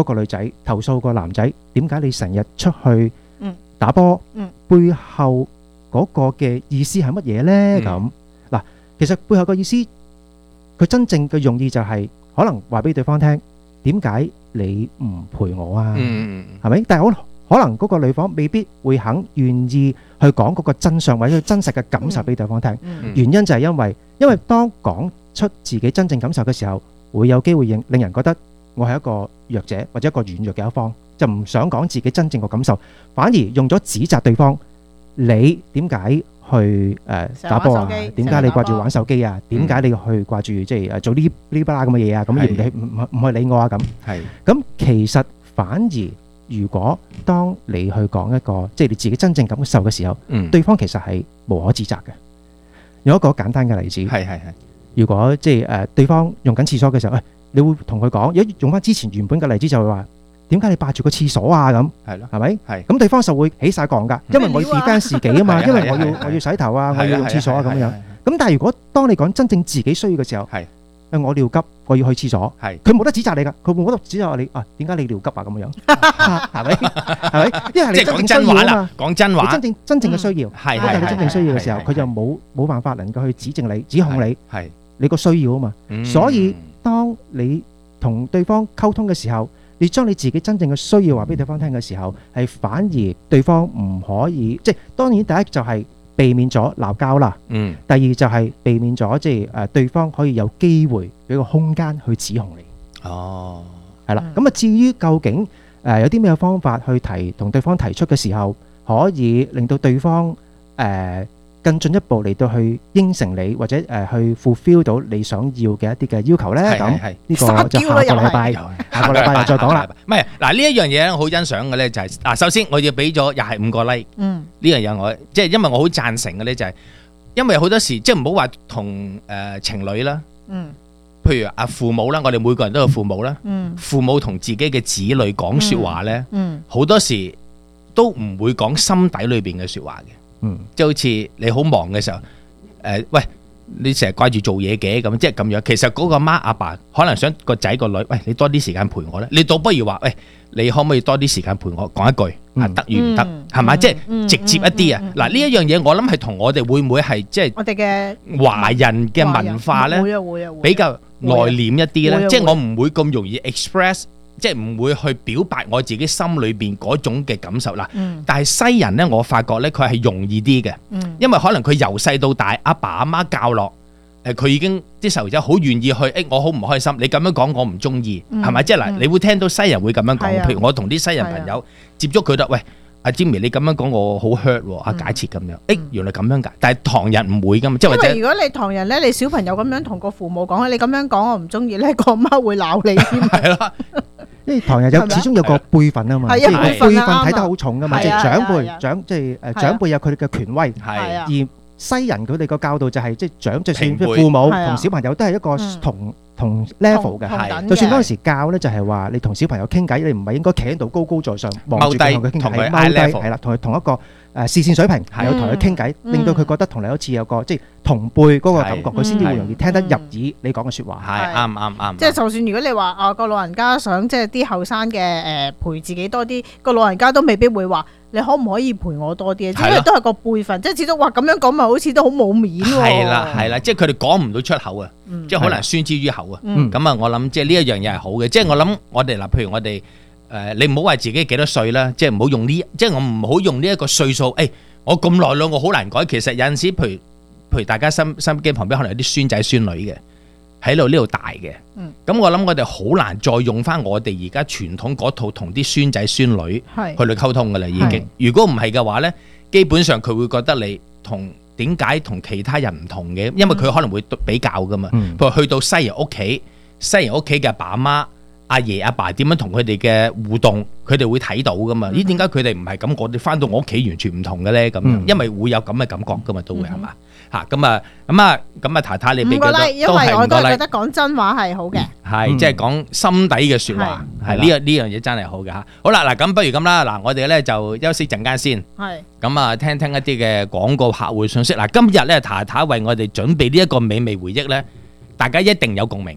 嗰個女仔投訴個男仔，點解你成日出去打波？背後嗰個嘅意思係乜嘢呢？咁嗱，其實背後個意思，佢真正嘅用意就係可能話俾對方聽，點解你唔陪我啊？係咪？但係可能嗰個女方未必會願意去講嗰個真相或者真實嘅感受俾對方聽。原因就係因為當講出自己真正感受嘅時候，會有機會令人覺得我係一個弱者或者一個軟弱嘅一方，就唔想講自己真正嘅感受，反而用咗指責對方。你點解去打波啊？點解你掛住玩手機啊？點解你去掛住即係做呢巴拉咁嘅嘢啊？咁而唔去理我啊？咁其實反而如果當你去講一個即係你自己真正感受嘅時候，對方其實係無可指責嘅。用一個簡單嘅例子，如果即係對方用緊廁所嘅時候，你會同佢講，如果用翻之前原本嘅例子就係話，點解你霸住個廁所啊？咁係咯，係咪？係咁，對方就會起晒槓㗎，因為我要 defend 自己啊嘛，因為我要洗頭啊，我要用廁所啊咁樣。咁但係如果當你講真正自己需要嘅時候，我尿急，我要去廁所，佢冇得指責你㗎，佢冇得指責你啊，點解你尿急啊咁樣？係咪？係咪？因為你真正需要啊嘛，講真話，你真正嘅需要，係你真正需要嘅時候，佢就冇辦法能夠去指正你、指控你，係你個需要啊嘛。所以當你同對方溝通嘅時候，你將你自己真正嘅需要話俾對方聽嘅時候，係反而對方唔可以，即係當然第一就係避免咗鬧交啦。第二就係避免咗即係對方可以有機會俾個空間去指控你。係啦。咁啊，至於究竟有啲咩方法去同對方提出嘅時候，可以令到對方更進一步嚟到去應承你，或者去 fulfill 到你想要嘅一啲嘅要求咧？咁呢個就下個禮拜又再講啦。 唔係嗱，呢一樣嘢我好欣賞嘅咧，就係嗱，首先我要俾咗又係5個 like。呢樣嘢我即係因為我好贊成嘅咧，就係因為好多時即係唔好話同情侶啦。譬如父母啦，我哋每個人都有父母啦。父母同自己嘅子女講説話咧，好多時都唔會講心底裏邊嘅説話嘅。即係好似你好忙嘅時候，喂，你成日掛住做嘢嘅咁，即係咁樣。其實嗰個媽阿爸可能想個仔個女，喂，你多啲時間陪我咧。你倒不如話，喂，你可唔可以多啲時間陪我講一句啊？得與唔得？係咪？即係直接一啲啊！嗱，呢一樣嘢我諗係同我哋會唔會係即係我哋嘅華人嘅文化咧，比較內斂一啲咧？即係我唔會咁容易 express。即係唔會去表白我自己心裏邊嗰種嘅感受啦。但係西人咧，我發覺咧佢係容易啲嘅，因為可能佢由細到大，阿爸阿媽教落，佢已經啲細路仔好願意去，我好唔開心，你咁樣講我唔中意，係咪？即係嗱，你會聽到西人會咁樣講，譬如我同啲西人朋友接觸佢得，喂，阿 Jimmy 你咁樣講我好 hurt 喎，阿解設咁樣，原來咁樣㗎，但係唐人唔會㗎嘛，即係或者如果你唐人咧，你小朋友咁樣同個父母講，你咁樣講我唔中意咧，個媽會鬧你添。係咯。 因為唐人始終有個輩分啊嘛，即係輩分睇得好重噶嘛，即係長輩有佢哋嘅權威，而西人佢哋個教導就係即係就算父母同小朋友都係一個同 level 嘅，就算嗰陣時教咧就係話你同小朋友傾偈，你唔係應該企喺度高高在上望住佢同佢傾偈，踎低係啦，同佢同一個視線水平，有同佢傾偈，令到佢覺得同你好似有個即係同輩嗰個感覺，佢先至會容易聽得入耳你講嘅説話。 係啱。 即係就算如果你話個老人家想即係啲後生嘅陪自己多啲，個老人家都未必會話你可唔可以陪我多啲，因為都係個輩分，即係始終話咁樣講咪好似都好冇面喎。 係啦，即係佢哋講唔到出口啊，即係好難宣之於口啊。咁啊，我諗即係呢一樣嘢係好嘅，即係我諗我哋嗱，譬如我哋。你唔好話自己幾多歲啦，即係唔好用呢，即係我唔好用呢一個歲數。我咁耐咯，我好難改。其實有陣時，譬如大家心機旁邊可能有啲孫仔孫女嘅喺度呢度大嘅，咁我諗我哋好難再用翻我哋而家傳統嗰套同啲孫仔孫女去溝通噶啦，已經。如果唔係嘅話呢，基本上佢會覺得你點解同其他人唔同嘅？因為佢可能會比較噶嘛。譬如去到西人屋企，西人屋企嘅爸媽。阿爺阿爸點樣同佢哋嘅互動，佢哋會睇到噶嘛？咦，點解佢哋唔係咁？我哋翻到我屋企完全唔同嘅咧，咁樣，因為會有咁嘅感覺噶嘛，都會係嘛？嚇咁啊，太太你俾佢因為我都覺得講真話係好嘅， 係即係講心底嘅説話，係呢樣嘢真係好嘅嚇。好啦，嗱咁不如咁啦，嗱我哋咧就休息陣間先，係咁啊，聽一啲嘅廣告客戶信息。嗱今日咧太太為我哋準備呢一個美味回憶咧，大家一定有共鳴嘅。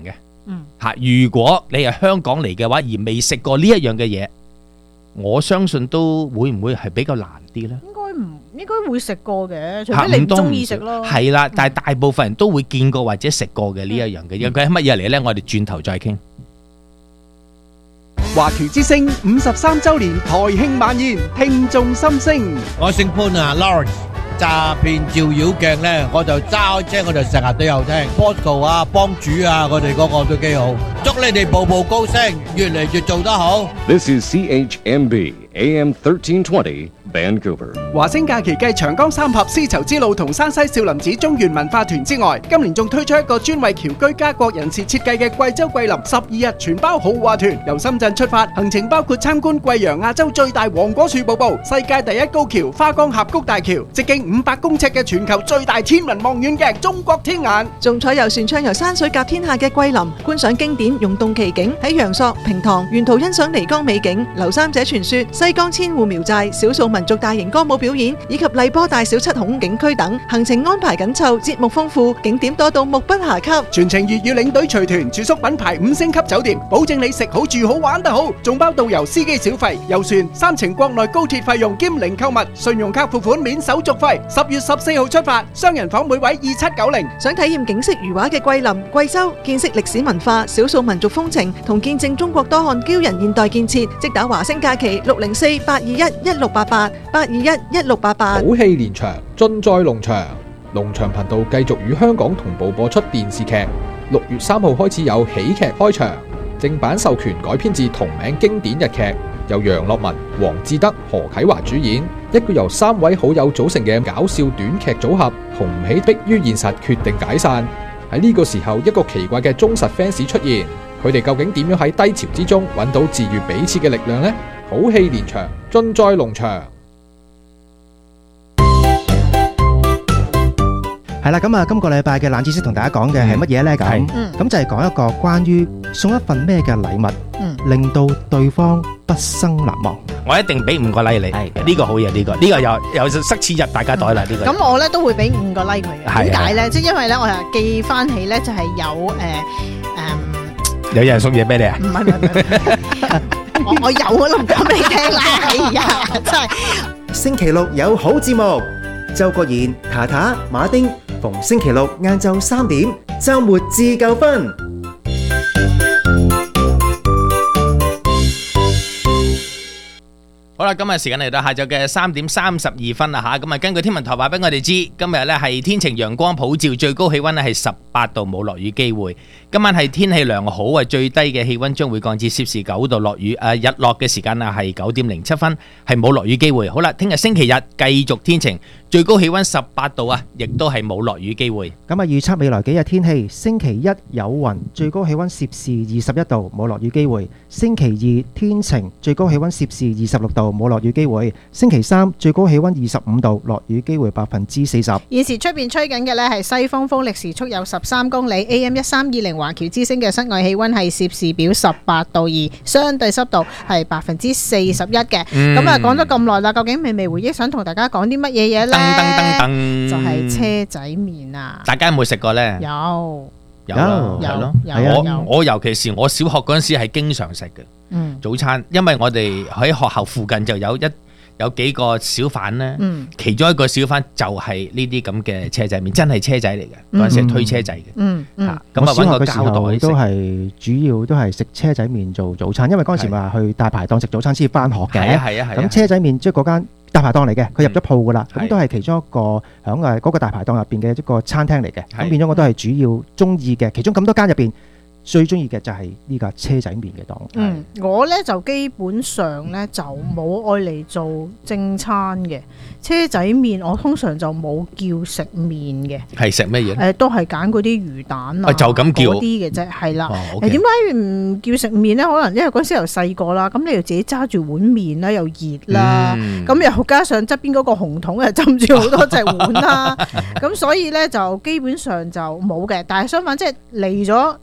如果你係香港嚟嘅話，而未食過呢一樣嘅嘢，我相信都會唔會係比較難啲呢？ 應該會食過嘅，除非你唔中意食咯。 係啦，但係大部分人都會見過或者食過嘅呢一樣嘅嘢，佢係乜嘢嚟呢？我哋轉頭再傾。 華僑之聲53周年台慶晚宴，聽眾心聲。 我姓潘啊 ，Lawrence。詐騙照妖鏡咧，我就揸開車，我就成日都有聽 Bosco 啊、幫主啊，佢哋嗰個都幾好。祝你哋步步高升，越嚟越做得好。 This is CHMB AM 1320 Vancouver。 華星假期繼長江三峽絲綢之路同山西少林寺中原文化團之外，今年仲推出一個專為僑居家國人士設計嘅貴州桂林12日全包豪華團，由深圳出發，行程包括參觀貴陽亞洲最大黃果樹瀑布、世界第一高橋花崗峽谷大橋、直徑500公尺嘅全球最大天文望遠鏡中國天眼， 仲坐遊船暢遊山水甲天下嘅桂林，觀賞經典溶洞奇景，喺陽朔、平塘沿途欣賞漓江美景、劉三姐傳說、西江千戶苗寨、少數民族大型歌舞表演，以及荔波大小七孔景區等，行程安排緊湊，節目豐富，景點多到目不暇給。 全程粵語領隊隨團，住宿品牌5星級酒店，保證你食好住好玩得好，仲包導遊司機小費、遊船、3程國內高鐵費用兼零購物，信用卡付款免手續費。10月14號出發，雙人房每位2790。 想體驗景色如畫嘅桂林、貴州，見識歷史文化、少數民族風情，同見證中國多項驕人現代建設，即打華星假期604-821-1688，821-1688。 好戲連場，盡在龍翔。龍翔頻道繼續與香港同步播出電視劇。6月3號開始有喜劇開場，正版授權改編自同名經典日劇，由楊樂文、黃志德、何啟華主演，一個由3位好友組成嘅搞笑短劇組合，紅唔起迫於現實，決定解散。喺呢個時候，一個奇怪嘅忠實 fans 出現，佢哋究竟點樣喺低潮之中揾到治癒彼此嘅力量呢？好戲連場，盡在龍翔。 係啦，咁啊，今個禮拜嘅冷知識同大家講嘅係乜嘢呢？咁就係講一個關於送一份咩嘅禮物，令到對方畢生難忘。 我一定俾5個 like 你，呢個好嘢，呢個又塞錢入大家袋啦，呢個。 咁我咧都會俾5個 like 佢嘅。點解咧？即係因為咧，我又記翻起咧，就係有人送嘢俾你啊？ 唔係，我有我都唔講俾你聽啦。哎呀，真係。 星期六有好節目，周國賢、塔塔、馬丁，逢星期六晏晝3點，週末自夠分。 好啦，今日時間嚟到下晝嘅3點32分啦吓，咁啊根據天文台話俾我哋知，今日咧係天晴陽光普照，最高氣溫咧係18度，冇落雨機會。今晚係天氣良好啊，最低嘅氣溫將會降至攝氏9度，落雨日落嘅時間啊係9點07分，係冇落雨機會。好啦，聽日星期日繼續天晴，最高氣溫18度啊，亦都係冇落雨機會。 咁啊預測未來幾日天氣，星期一有雲，最高氣溫攝氏21度，冇落雨機會。星期二天晴，最高氣溫攝氏26度，冇落雨機會。星期三最高氣溫25度，落雨機會40%。 現時出邊吹緊嘅呢係西風，風力時速有13公里。AM 1320華僑之聲嘅室外氣溫係攝氏表18度，而相對濕度係41%嘅。咁啊講咗咁耐啦，究竟微微回憶想同大家講啲乜嘢嘢呢？就係車仔麵啊！ 大家有冇食過呢？ 有咯，我尤其是我小學嗰陣時係經常食嘅早餐，因為我哋喺學校附近就有幾個小販呢，其中一個小販就係呢啲咁嘅車仔麵，真係車仔嚟嘅，嗰陣時係推車仔嘅。咁啊揾個膠袋食， 都係主要都係食車仔麵做早餐，因為嗰陣時話去大排檔食早餐先翻學嘅。咁車仔麵即係嗰間大排檔嚟嘅，佢入咗鋪噶啦，咁都係其中一個響嗰個大排檔入邊嘅一個餐廳嚟嘅，咁變咗我都係主要中意嘅，其中咁多間入邊最中意嘅就係呢個車仔麵嘅檔。 我呢就基本上呢就冇愛嚟做正餐嘅車仔麵，我通常就冇叫食麵嘅。 係食咩嘢？ 都係揀嗰啲魚蛋啊， 就咁叫嗰啲嘅啫，係啦。點解唔叫食麵呢？可能因為嗰陣時又細個啦，咁你又自己揸住碗麵啦，又熱啦，咁又加上側邊嗰個紅桶又浸住好多隻碗啦，咁所以呢就基本上就冇嘅。但係相反，即係嚟咗加拿大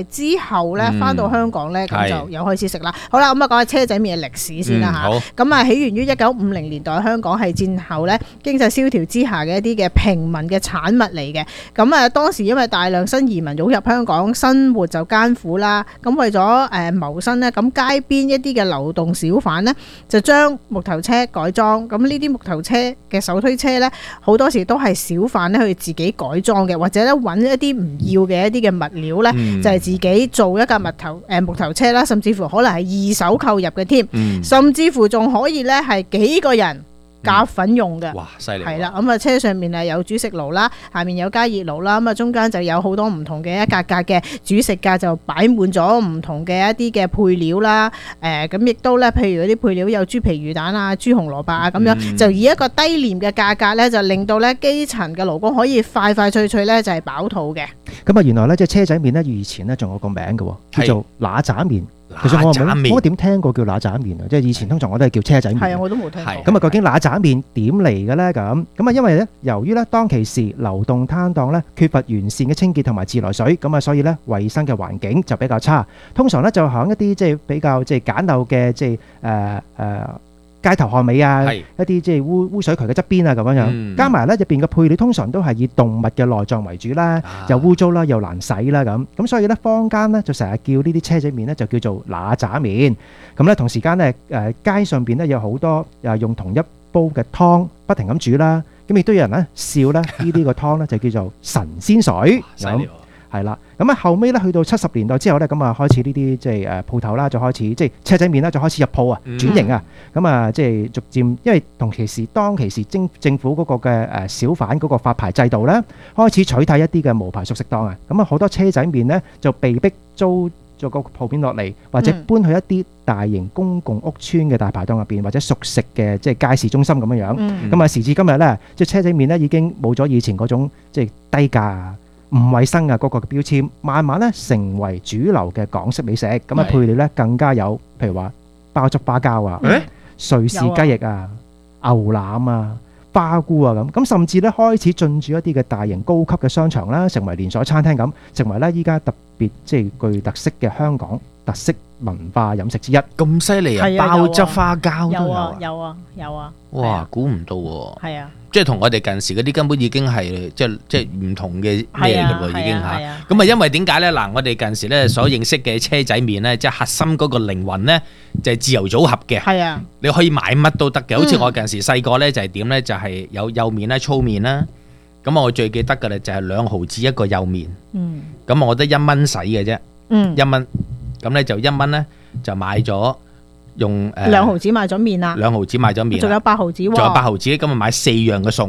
係之後咧翻到香港咧，咁就又開始食啦。好啦，咁啊講下車仔麵嘅歷史先啦嚇。咁啊起源於1950年代，香港係戰後咧經濟蕭條之下嘅一啲嘅平民嘅產物嚟嘅。咁啊當時因為大量新移民湧入香港，生活就艱苦啦。咁為咗謀生咧，咁街邊一啲嘅流動小販咧就將木頭車改裝。咁呢啲木頭車嘅手推車咧，好多時都係小販咧去自己改裝嘅，或者咧揾一啲唔要嘅一啲嘅物料咧，就係自己做一架木頭車啦，甚至乎可能係二手購入嘅添，甚至乎仲可以咧係幾個人夾粉用嘅。 哇，犀利！ 係啦，咁啊車上面係有煮食爐啦，下面有加熱爐啦，咁啊中間就有好多唔同嘅一格格嘅煮食架，就擺滿咗唔同嘅一啲嘅配料啦。咁亦都咧，譬如嗰啲配料有豬皮魚蛋啊、豬紅蘿蔔啊咁樣，就以一個低廉嘅價格咧，就令到咧基層嘅勞工可以快快脆脆咧就係飽肚嘅。 咁啊，原來咧即係車仔麵咧，以前咧仲有個名嘅，叫做乸渣麵。其實我冇點聽過叫乸渣麵啊，即係以前通常我都係叫車仔麵。 係啊，我都冇聽過。 咁啊，究竟乸渣麵點嚟嘅咧？咁啊，因為咧，由於咧當其時流動攤檔咧缺乏完善嘅清潔同埋自來水，咁啊，所以咧衞生嘅環境就比較差。通常咧就喺一啲即係比較即係簡陋嘅即係街頭巷尾啊，一啲即係污水渠嘅側邊啊咁樣樣，加埋咧入邊嘅配料通常都係以動物嘅內臟為主啦，又污糟啦，又難洗啦咁所以咧坊間咧就成日叫呢啲車仔麵咧就叫做乸渣麵。咁咧同時間咧街上邊咧有好多用同一煲嘅湯不停咁煮啦，咁亦都有人咧笑咧呢啲個湯咧就叫做神仙水咁。係啦，咁啊後尾咧去到70年代之後咧，咁啊開始呢啲即係鋪頭啦，就開始即係車仔麵啦，就開始入鋪啊，轉型啊，咁啊即係逐漸，因為當其時政府嗰個嘅小販嗰個發牌制度咧，開始取締一啲嘅無牌熟食檔啊，咁啊好多車仔麵咧就被逼租咗個鋪面落嚟，或者搬去一啲大型公共屋邨嘅大排檔入邊，或者熟食嘅即係街市中心咁樣樣。咁啊時至今日咧，即係車仔麵咧已經冇咗以前嗰種即係低價唔衞生啊嗰個嘅標籤，慢慢咧成為主流嘅港式美食。咁啊配料咧更加有，譬如話鮑汁花膠啊、瑞士雞翼啊、牛腩啊、花菇啊咁甚至咧開始進駐一啲嘅大型高級嘅商場啦，成為連鎖餐廳咁，成為咧依家特別即係具特色嘅香港特色文化飲食之一。 咁犀利啊！鮑汁花膠都有啊！ 哇，估唔到喎！ 係啊！ 即係同我哋近時嗰啲根本已經係即係唔同嘅咩嘅喎，已經嚇。咁啊，因為點解咧？嗱，我哋近時咧所認識嘅車仔麵咧，即係核心嗰個靈魂咧，就係自由組合嘅。係啊，你可以買乜都得嘅。好似我近時細個咧就係點咧，就係有幼麵啦、粗麵啦。咁我最記得嘅咧就係2毫子一個幼麵。咁我得1蚊使嘅啫。1蚊。咁咧就1蚊咧就買咗。用 2毫子買咗麵啦， 2毫子買咗麵， 仲有8毫子喎， 仲有8毫子，咁啊買4樣嘅餸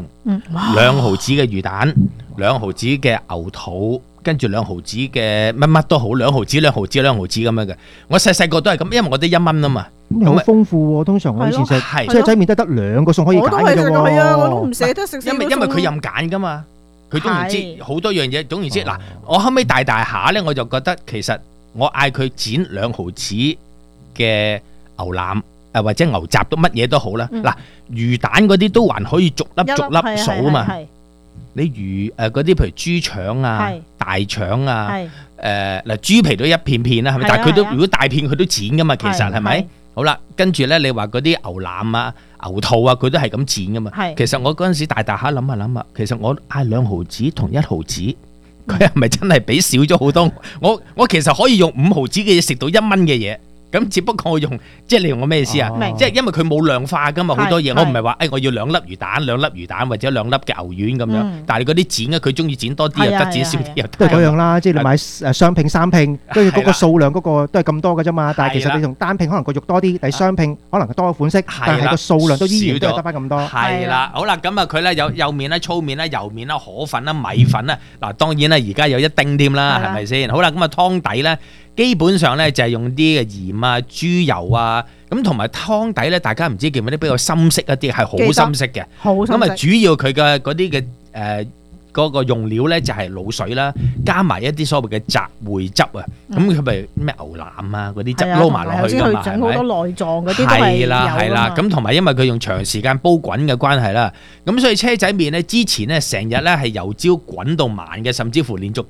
，2毫子嘅魚蛋，2毫子嘅牛肚，跟住2毫子嘅乜都好，2毫子2毫子2毫子咁樣嘅。我細個都係咁，因為我得1蚊啊嘛， 好豐富喎。通常我以前食車仔麵得2個餸可以揀嘅喎。 係啊，我都唔捨得食。 因為佢任揀噶嘛，佢都唔知好多樣嘢。總言之，嗱，我後尾大下咧，我就覺得其實我嗌佢剪2毫子嘅牛腩或者牛雜都乜嘢都好啦。嗱，魚蛋嗰啲都還可以逐粒數啊嘛。你魚嗰啲譬如豬腸啊、大腸啊，嗱豬皮都一片片啦，係咪？但係佢都如果大片佢都剪噶嘛，其實係咪？好啦，跟住咧你話嗰啲牛腩啊、牛肚啊，佢都係咁剪噶嘛。其實我嗰陣時大下諗下，其實我嗌2毫子同1毫子，佢係咪真係俾少咗好多？我其實可以用5毫子嘅嘢食到1蚊嘅嘢。咁只不過我用，即係你用我咩意思啊？即係因為佢冇量化噶嘛，好多嘢我唔係話，我要2粒魚蛋、2粒魚蛋或者2粒嘅牛丸咁樣。但係嗰啲剪咧，佢中意剪多啲又得，剪少啲又得。 都係嗰樣啦，即係你買雙拼、3拼，跟住嗰個數量嗰個都係咁多㗎啫嘛。但係其實你同單拼可能個肉多啲，但係雙拼可能多個款式，但係個數量都依然都係得翻咁多。 係啦，好啦，咁啊佢咧有幼麵啦、粗麵啦、油麵啦、河粉啦、米粉啦。嗱，當然啦，而家有一丁添啦，係咪先？好啦，咁啊湯底咧。基本上咧就係用啲嘅鹽啊、豬油啊，咁同埋湯底咧，大家唔知記唔記得比較深色一啲，係好深色嘅。咁啊，主要佢嘅嗰啲嘅嗰個用料咧就係滷水啦，加埋一啲所謂嘅雜燴汁啊。咁佢咪咩牛腩啊嗰啲汁撈埋落去㗎嘛，係咪？ 整好多內臟嗰啲都係有㗎嘛。 係啦，咁同埋因為佢用長時間煲滾嘅關係啦，咁所以車仔麵咧之前咧成日咧係由朝滾到晚嘅，甚至乎連續嗰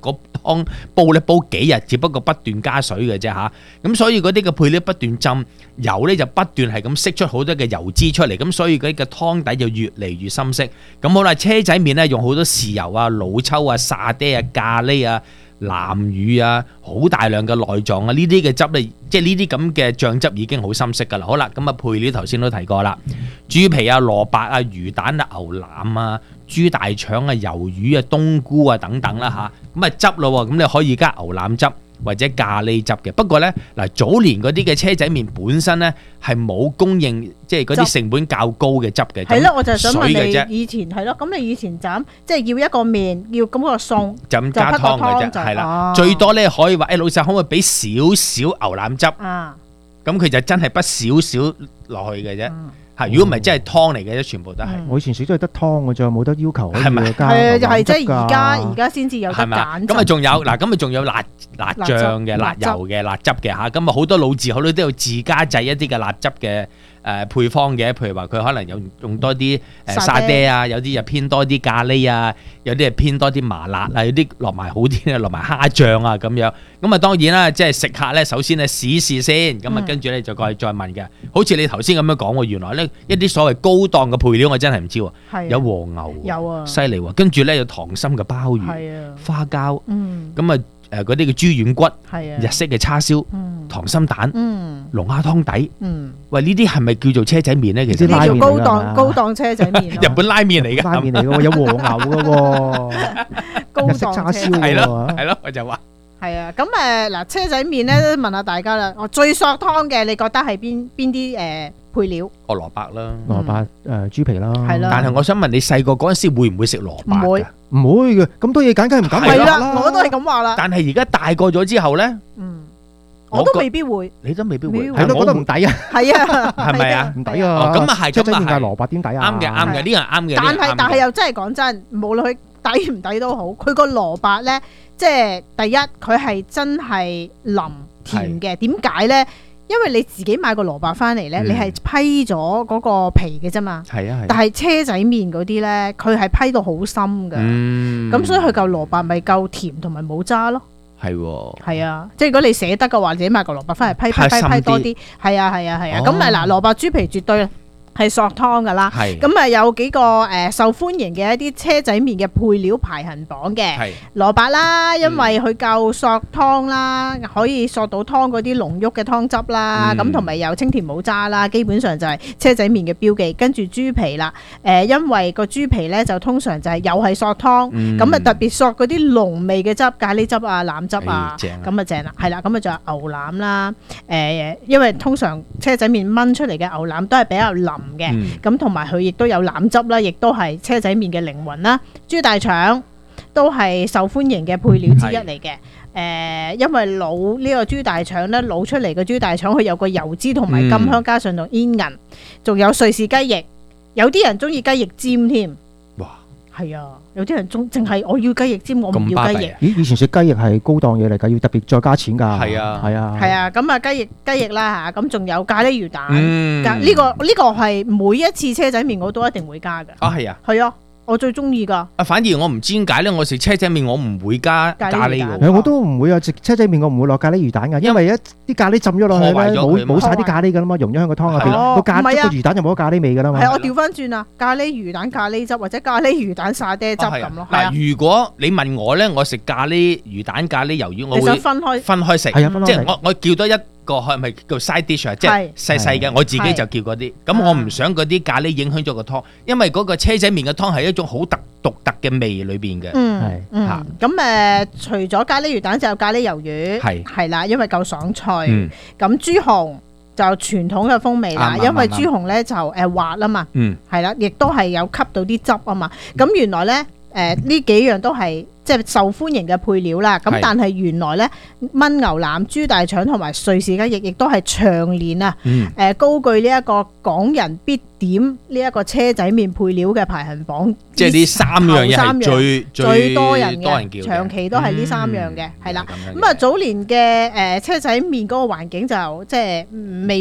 湯煲咧煲幾日，只不過不斷加水嘅啫嚇。咁所以嗰啲嘅配料不斷浸油咧，就不斷係咁釋出好多嘅油脂出嚟，咁所以嗰啲嘅湯底就越嚟越深色。咁好啦，車仔麵咧用好多豉油啊、老抽啊、沙爹啊、咖喱啊、南乳啊，好大量嘅內臟啊，呢啲嘅汁咧，即係呢啲咁嘅醬汁已經好深色噶啦。好啦，咁啊配料頭先都提過啦，豬皮啊、蘿蔔啊、魚蛋啊、牛腩啊、豬大腸啊、魷魚啊、冬菇啊等等啦吓，咁啊汁咯，咁你可以加牛腩汁或者咖喱汁嘅。不過呢，嗱早年嗰啲嘅車仔麵本身呢係冇供應，即係嗰啲成本較高嘅汁嘅。 係咯，我就係想問水嘅啫你以前係咯，咁你以前就咁即係要一個麵，要咁個餸， 就咁加湯嘅啫，係啦。最多呢可以話，老細可唔可以俾少少牛腩汁？ 啊， 咁佢就真係不少少落去嘅啫。係，如果唔係真係湯嚟嘅啫，全部都係。 我以前食都係得湯嘅啫，冇得要求可以係咪加係啊，就係即牛腩汁㗎係而家先至有得係咪啊？ 揀。 咁啊仲有嗱，咁啊仲有辣醬嘅、辣油嘅、辣汁嘅嚇。咁啊好多老字號都有自家製一啲嘅辣汁嘅配方嘅，譬如話佢可能用多啲沙爹啊，有啲就偏多啲咖喱啊，有啲係偏多啲麻辣啊，有啲落埋好啲嘅落埋蝦醬啊咁樣。咁啊當然啦，即係食客咧，首先咧試試先，咁啊跟住咧就過去再問嘅。好似你頭先咁樣講喎，原來咧一啲所謂高檔嘅配料我真係唔知喎，有和牛， 有啊， 犀利喎，跟住咧有溏心嘅鮑魚、花膠，咁啊嗰啲嘅豬軟骨，日式嘅叉燒、溏心蛋、龍蝦湯底，喂呢啲係咪叫做車仔麵咧？其實呢叫高檔車仔麵， 日本拉麵嚟㗎， 拉麵嚟㗎喎，有和牛㗎喎， 高日式叉燒係咯，我就話。 係啊，咁嗱車仔麵咧，問下大家啦，我最索湯嘅，你覺得係邊啲配料？ 蘿蔔啦， 蘿蔔豬皮啦， 係啦。 但係我想問你細個嗰陣時會唔會食蘿蔔？ 唔會， 唔會嘅，咁多嘢揀，梗係唔揀係啦，我都係咁話啦。 但係而家大個咗之後咧， 我都未必會， 你都未必會， 係咯，覺得唔抵啊， 係啊， 係咪啊？ 唔抵啊， 咁啊係， 車仔麵但係蘿蔔點抵啊？ 啱嘅，呢個係啱嘅。 但係又真係講真，無論佢抵唔抵都好，佢個蘿蔔咧。即係第一，佢係真係腍甜嘅。點解呢？因為你自己買個蘿蔔翻嚟呢，你係批咗嗰個皮嘅啫嘛。係啊係。但係車仔麵嗰啲呢，佢係批到好深㗎。咁所以佢嚿蘿蔔咪夠甜同埋冇渣咯。係喎。係啊，即係如果你捨得嘅話，自己買個蘿蔔翻嚟批多啲。係啊。咁咪嗱，蘿蔔豬皮絕對係索湯噶啦，咁啊有幾個受歡迎嘅一啲車仔麵嘅配料排行榜嘅，蘿蔔啦，因為佢夠索湯啦，可以索到湯嗰啲濃郁嘅湯汁啦，咁同埋有清甜冇渣啦，基本上就係車仔麵嘅標記。跟住豬皮啦，因為個豬皮咧就通常就係又係索湯，咁啊特別索嗰啲濃味嘅汁，咖喱汁啊、腩汁啊，咁啊正啦，係啦，咁啊仲有牛腩啦，因為通常車仔麵燜出嚟嘅牛腩都係比較腍嘅，咁同埋佢亦都有腩汁啦，亦都係車仔麵嘅靈魂啦。豬大腸都係受歡迎嘅配料之一嚟嘅。因為滷呢個豬大腸咧，滷出嚟嘅豬大腸佢有個油脂同埋甘香，加上同煙韌，仲有瑞士雞翼。有啲人中意雞翼尖添。哇！係啊，有啲人淨係我要雞翼尖，我唔要雞翼。 咦？以前食雞翼係高檔嘢嚟㗎，要特別再加錢㗎。 係啊， 係啊，咁啊雞翼啦嚇，咁仲有咖喱魚蛋。呢個係每一次車仔麵我都一定會加嘅。 啊，係啊， 係啊。我最中意噶。 反而我唔知點解咧，我食車仔麵我唔會加咖喱嘅。 我都唔會啊！食車仔麵我唔會落咖喱魚蛋噶，因為一啲咖喱浸咗落去咧，冇晒啲咖喱噶啦嘛，溶咗喺個湯入邊，個魚蛋就冇咗咖喱味噶啦嘛。 係我調翻轉啊，咖喱魚蛋咖喱汁或者咖喱魚蛋沙爹汁咁咯。 嗱，如果你問我咧，我食咖喱魚蛋、咖喱魷魚，我會分開食。係啊，即係我叫多一個係咪叫 side dish 啊？即係細細嘅，我自己就叫嗰啲。咁我唔想嗰啲咖喱影響咗個湯，因為嗰個車仔麵嘅湯係一種好獨特嘅味裏邊嘅。 咁除咗咖喱魚蛋，就有咖喱魷魚，係啦，因為夠爽脆。咁豬紅就傳統嘅風味啦，因為豬紅咧就滑啊嘛，係啦，亦都係有吸到啲汁啊嘛。咁原來咧呢幾樣都係即係受歡迎嘅配料啦。咁但係原來咧燜牛腩、豬大腸同埋瑞士雞翼，亦都係長年高居呢一個港人必點呢一個車仔麵配料嘅排行榜。 即係呢三樣嘢係最多人嘅，長期都係呢三樣嘅，係啦。咁啊早年嘅車仔麵嗰個環境就即係未必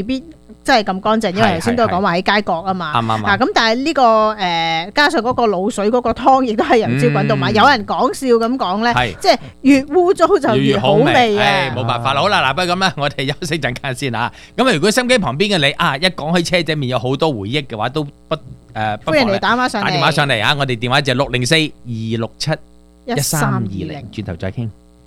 真係咁乾淨，因為頭先都講話喺街角啊嘛。 啱。 咁但係呢個加上嗰個滷水嗰個湯，亦都係由椒滾到埋。有人講笑咁講咧，即係越污糟就越好味啊！ 冇辦法啦。好啦，嗱，不如咁啦，我哋休息陣間先嚇。咁啊，如果收音機旁邊嘅你一講起車仔麵有好多回憶嘅話，都不歡迎你打電話上嚟啊！我哋電話就604-267-1320，轉頭再傾。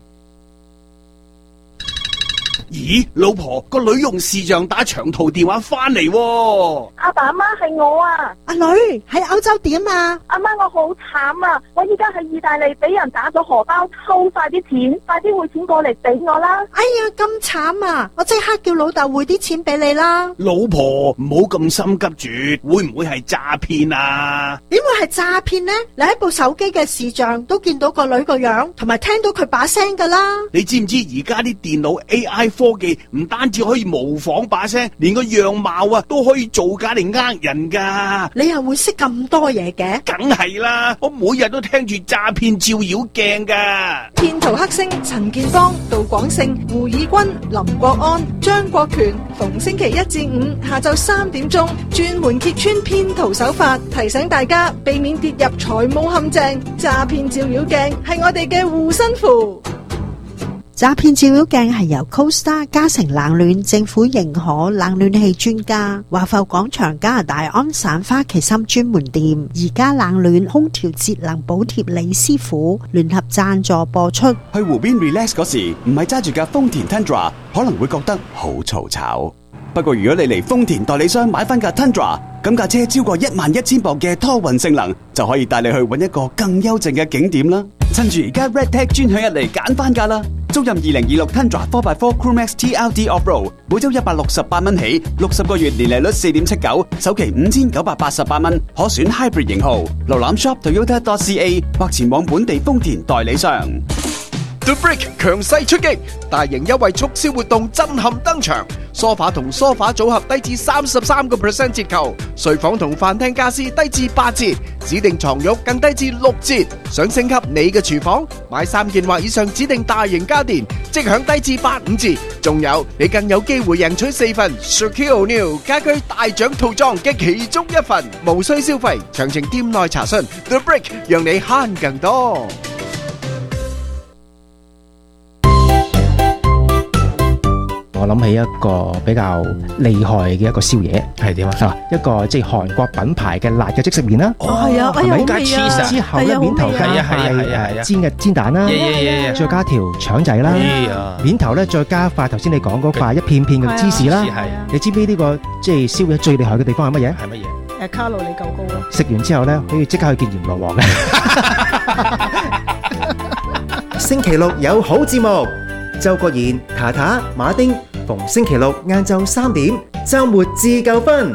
咦，老婆，個女用視像打長途電話翻嚟喎。 阿爸阿媽係我啊。 阿女喺歐洲點啊？ 阿媽，我好慘啊！我依家喺意大利俾人打咗荷包，偷晒啲錢，快啲匯錢過嚟俾我啦！ 哎呀，咁慘啊！我即刻叫老豆匯啲錢俾你啦。 老婆，唔好咁心急住，會唔會係詐騙啊？ 點會係詐騙呢？你喺部手機嘅視像都見到個女個樣，同埋聽到佢把聲噶啦。 你知唔知而家啲電腦 AI 科技唔單止可以模仿把聲，連個樣貌都可以造假嚟呃人噶。 你又會識咁多嘢嘅？ 梗係啦，我每日都聽住詐騙照妖鏡噶。 騙徒黑星陳建邦、杜廣勝、胡以軍、林國安、張國權，逢星期1至5下晝3點鐘，專門揭穿騙徒手法，提醒大家避免跌入財務陷阱。詐騙照妖鏡係我哋嘅護身符。 詐騙照妖鏡係由 CoStar 嘉誠冷暖政府認可冷暖氣專家華埠廣場加拿大安省花旗參專門店宜家冷暖空調節能補貼李師傅聯合贊助播出。 去湖邊 relax 嗰時，唔係揸住架豐田 Tundra， 可能會覺得好嘈吵。不過如果你嚟豐田代理商買翻架 Tundra， 咁架車超過11000磅嘅拖運性能，就可以帶你去搵一個更幽靜嘅景點啦。趁住而家 RedTag 專享1嚟揀翻架啦！租任2026 Tundra 4x4 Crewmax TLD Off-Road， 每周168蚊起，60個月年利率4.79%，首期5988蚊，可選 Hybrid 型號。瀏覽 shop.toyota.ca 或前往本地豐田代理商。 The Brick 強勢出擊，大型優惠促銷活動震撼登場。梳化同梳化組合低至33% 折扣，睡房同飯廳家私低至8折，指定床褥更低至6折。想升級你嘅廚房，買3件或以上指定大型家電，即享低至85折。仲有，你更有機會贏取4份 Shaquille O'Neal 家居大獎套裝嘅其中1份，無需消費。詳情店內查詢。The Brick 讓你慳更多。 我諗起一個比較厲害嘅一個宵夜，係點啊？一個即係韓國品牌嘅辣嘅即食麵啦。 係啊，係咪加 cheese 之後咧面頭加係煎嘅煎蛋啦，再加條腸仔啦，面頭咧再加塊頭先你講嗰塊一片片嘅芝士啦。你知唔知呢個即係宵夜最厲害嘅地方係乜嘢？係乜嘢？ 卡路里夠高咯。 食完之後咧，可以即刻去見閻羅王嘅。 星期六有好節目。周國賢、塔塔、馬丁，逢星期六晏晝3點，週末自夠分。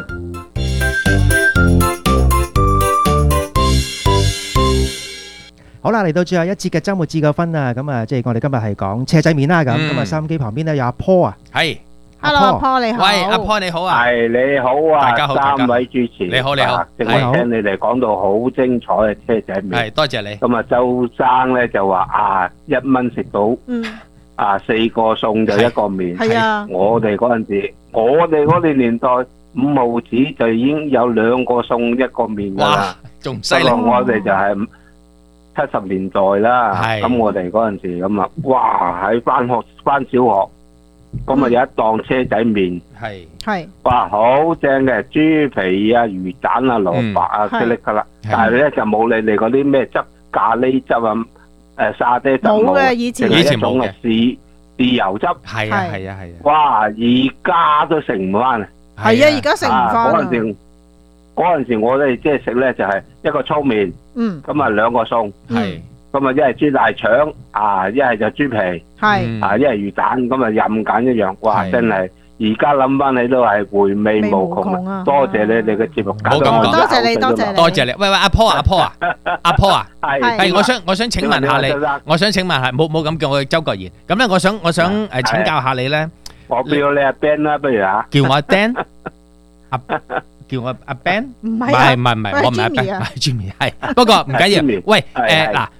好啦，嚟到最後一節嘅週末自夠分啊！咁啊，即係我哋今日係講車仔麵啦。咁啊，收音機旁邊咧有阿 Paul 啊， 係 ，Hello 阿 Paul 你好， 喂阿 Paul 你好啊， 係你好啊， 大家好 3位主持， 你好你好， 正我聽你哋講到好精彩嘅車仔麵， 係多謝你。 咁啊，周生咧就話1蚊食到。4個餸就一個麵。係啊，我哋嗰陣時，我哋嗰年年代5毫紙就已經有2個餸一個麵噶啦。 仲犀利！ 我哋就係70年代啦。咁我哋嗰陣時咁啊，哇！喺翻小學，咁啊有一檔車仔麵。係。哇，好正嘅豬皮啊、魚蛋啊、蘿蔔啊，犀利噶啦。但係咧就冇你哋嗰啲咩汁咖喱汁啊。沙爹汁冇嘅，以前冇嘅豉油汁，係啊，哇！而家都食唔翻， 係啊，而家食唔翻。 嗰陣時我哋即係食咧就係一個粗麵，咁啊2個餸，係咁啊一係豬大腸啊，一係就豬皮，係啊一係魚蛋，咁啊任揀一樣，哇！真係〜而家諗翻起都係回味無窮啊！多謝你哋嘅節目， 冇咁講， 多謝你， 多謝你。喂，阿 Paul 啊，係，我想請問下你，我想請問下，冇咁叫我周國賢。咁咧，我想請教下你咧。 我叫你阿 Ben 啦，不如啊？ 叫我阿 Dan，叫我阿 Ben，唔係，我唔係阿 Ben，係 Jimmy，係。不過唔緊要。喂，嗱。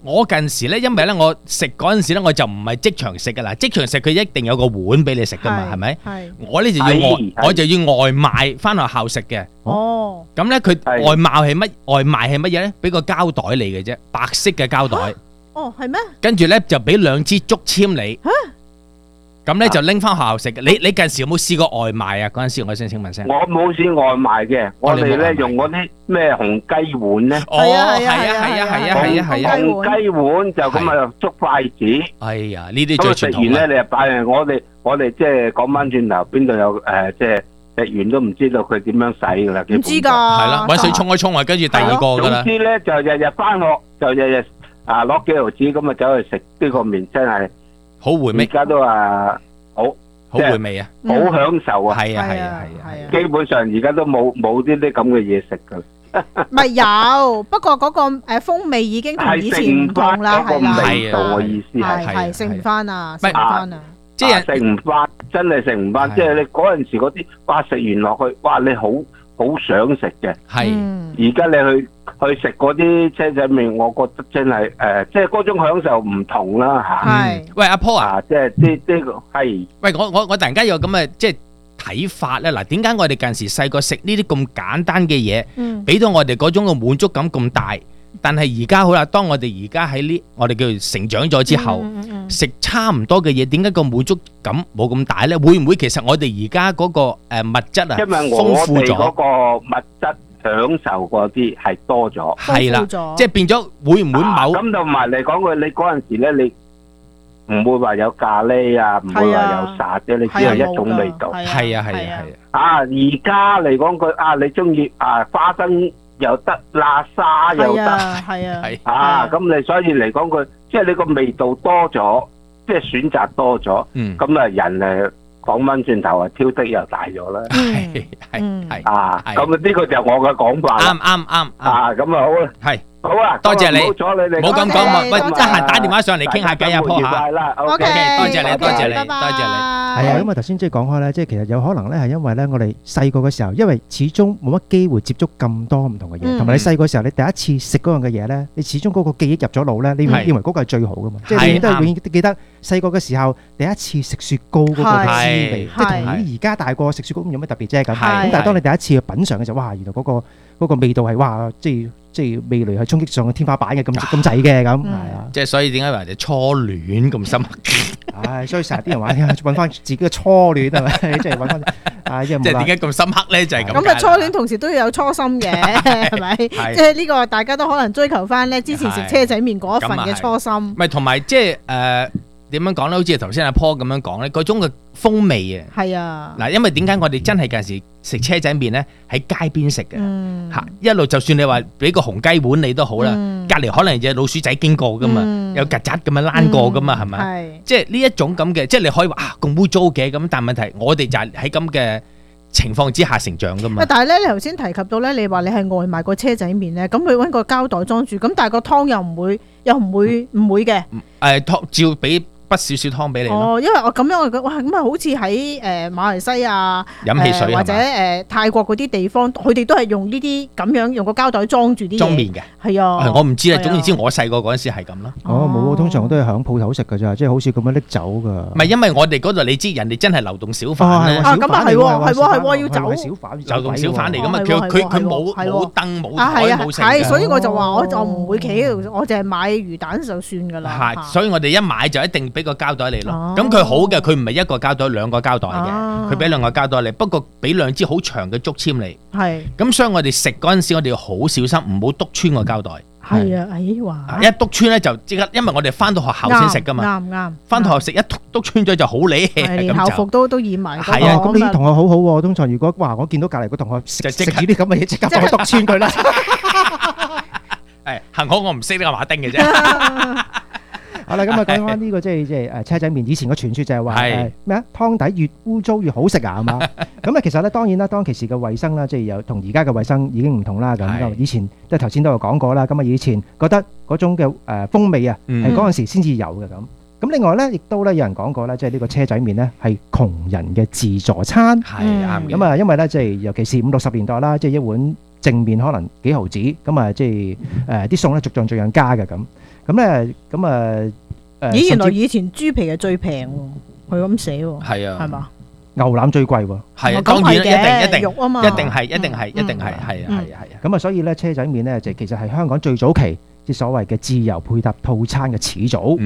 我近時咧，因為咧我食嗰陣時咧，我就唔係即場食噶啦，即場食佢一定有個碗俾你食噶嘛，係咪？我咧就要我就要外賣翻學校食嘅。哦，咁咧佢外賣係乜嘢咧？俾個膠袋嚟嘅啫，白色嘅膠袋。 哦，係咩？ 跟住咧就俾2支竹籤你。咁咧就拎翻學校食嘅。你近時有冇試過外賣啊？嗰陣時我想請問聲。 我冇試外賣嘅，我哋咧用嗰啲咩紅雞碗咧。 哦，係啊， 紅雞碗就咁啊，捉筷子。 哎呀，呢啲最傳統。咁食完咧，你就擺我哋即係講翻轉頭，邊度有即係食完都唔知道佢點樣洗噶啦。 唔知㗎。 係啦，揾水沖一沖啊，跟住第二個噶啦。 總之咧就日日翻學就日日攞幾毫紙咁啊走去食呢個麵，真係。 好回味， 而家都話好回味啊， 好享受啊， 係啊， 基本上而家都冇呢啲咁嘅嘢食噶。 咪有，不過嗰個風味已經同以前唔同啦，係啦， 味道我意思係食唔翻啊，食唔翻啊， 即係食唔翻，真係食唔翻。即係你嗰陣時嗰啲，哇食完落去，哇你好想食嘅。係，而家你去食嗰啲車仔麵，我覺得真係即係嗰種享受唔同啦嚇。係， 喂阿 Paul 啊， 即係呢個係。喂， 我突然間有咁嘅即係睇法咧。嗱，點解我哋近時細個食呢啲咁簡單嘅嘢，俾到我哋嗰種嘅滿足感咁大？但係而家好啦，當我哋而家喺呢，我哋叫做成長咗之後，食差唔多嘅嘢，點解個滿足感冇咁大咧？會唔會其實我哋而家嗰個物質啊， 因為我哋嗰個物質享受嗰啲係多咗， 係啦，即係變咗會唔會咁同埋嚟講佢，你嗰陣時咧，你唔會話有咖喱啊，唔會話有沙啫，你只係一種味道。 係啊。 而家嚟講佢你中意花生又得，喇沙又得， 係咁你所以嚟講佢，即係你個味道多咗，即係選擇多咗，咁啊人講翻轉頭挑剔又大咗啦。係咁呢個就我嘅講法。 啱咁啊好啦， 係好啊， 多謝你， 唔好阻你哋， 冇咁講，喂，得閒打電話上嚟傾下偈啊，Paul嚇。 OK， 多謝你，多謝你， 拜拜。 多謝你。 係啊，咁啊頭先即係講開咧，即係其實有可能咧係因為咧我哋細個嘅時候，因為始終冇乜機會接觸咁多唔同嘅嘢，同埋你細個時候你第一次食嗰樣嘅嘢咧，你始終嗰個記憶入咗腦咧，你會認為嗰個係最好噶嘛，即係你都係永遠記得細個嘅時候第一次食雪糕嗰個嘅滋味，即係同你而家大個食雪糕有咩特別啫咁。咁但係當你第一次去品嚐嘅時候，哇！原來嗰個味道係哇，即係味蕾係衝擊上天花板嘅咁滯嘅咁，係啊！ 即係所以點解話人哋初戀咁深刻？ 唉，所以成日啲人話揾翻自己嘅初戀係咪？即係揾翻即係點解咁深刻咧？就係咁。 咁啊，初戀同時都要有初心嘅，係咪？即係呢個大家都可能追求翻咧，之前食車仔麵嗰一份嘅初心。 唔係同埋即係點樣講咧？好似頭先阿 Paul 咁樣講咧，嗰種嘅風味啊。係啊。嗱，因為點解我哋真係近時食車仔麵咧，喺街邊食嘅嚇，一路就算你話俾個紅雞碗你都好啦，隔離可能有老鼠仔經過噶嘛，有曱甴咁樣躝過噶嘛，係咪？係。即係呢一種咁嘅，即係你可以話咁污糟嘅咁，但係問題我哋就係喺咁嘅情況之下成長噶嘛。 但係咧，你頭先提及到咧，你話你係外賣個車仔麵咧，咁佢揾個膠袋裝住，咁但係個湯又唔會嘅。 湯照俾不少少湯俾你咯。 因為我咁樣我覺得哇，咁啊好似喺馬來西亞飲汽水或者泰國嗰啲地方，佢哋都係用呢啲咁樣用個膠袋裝住啲嘢。 裝麵嘅係啊， 我唔知啊。總言之，我細個嗰陣時係咁咯。 冇，通常都係響鋪頭食㗎咋，即係好似咁樣拎走㗎。 唔係因為我哋嗰度你知，人哋真係流動小販咧。 咁啊係喎，要走流動小販嚟㗎嘛。佢冇凳冇台冇食。 係，所以我就話我就唔會企喺度，我淨係買魚蛋就算㗎啦。 係，所以我哋一買就一定俾個膠袋你咯。咁佢好嘅，佢唔係一個膠袋兩個膠袋嘅，佢俾兩個膠袋你，不過俾兩支好長嘅竹籤你。係。咁所以我哋食嗰陣時，我哋要好小心，唔好篤穿個膠袋。 係啊，哇！ 一篤穿咧就即刻，因為我哋翻到學校先食噶嘛。啱。翻到學校食一篤穿咗就好理氣。 連校服都染埋。 係啊，咁呢啲同學好好喎。通常如果哇，我見到隔離個同學食住啲咁嘅嘢，即刻幫佢篤穿佢啦。 幸好我唔識呢個馬丁嘅啫。 好啦，咁啊講翻呢個即係車仔麵，以前個傳說就係話咩啊？湯底越污糟越好食啊，係嘛？咁啊，其實咧當然啦，當其時嘅衞生啦，即係有同而家嘅衞生已經唔同啦。咁以前即係頭先都有講過啦。咁啊，以前覺得嗰種嘅風味啊，係嗰陣時先至有嘅咁。咁另外咧，亦都咧有人講過咧，即係呢個車仔麵咧係窮人嘅自助餐。係啱嘅。咁啊，因為咧即係尤其是50、60年代啦，即係一碗正麵可能幾毫子，咁啊即係啲餸咧逐樣加嘅咁。 咁咧咁啊咦，原來以前豬皮係最平喎，佢咁寫喎。 係啊， 係嘛？ 牛腩最貴喎。 係啊，當然一定肉啊嘛， 一定係，係啊。 咁啊，所以咧車仔麵咧就其實係香港最早期即所謂嘅自由配搭套餐嘅始祖。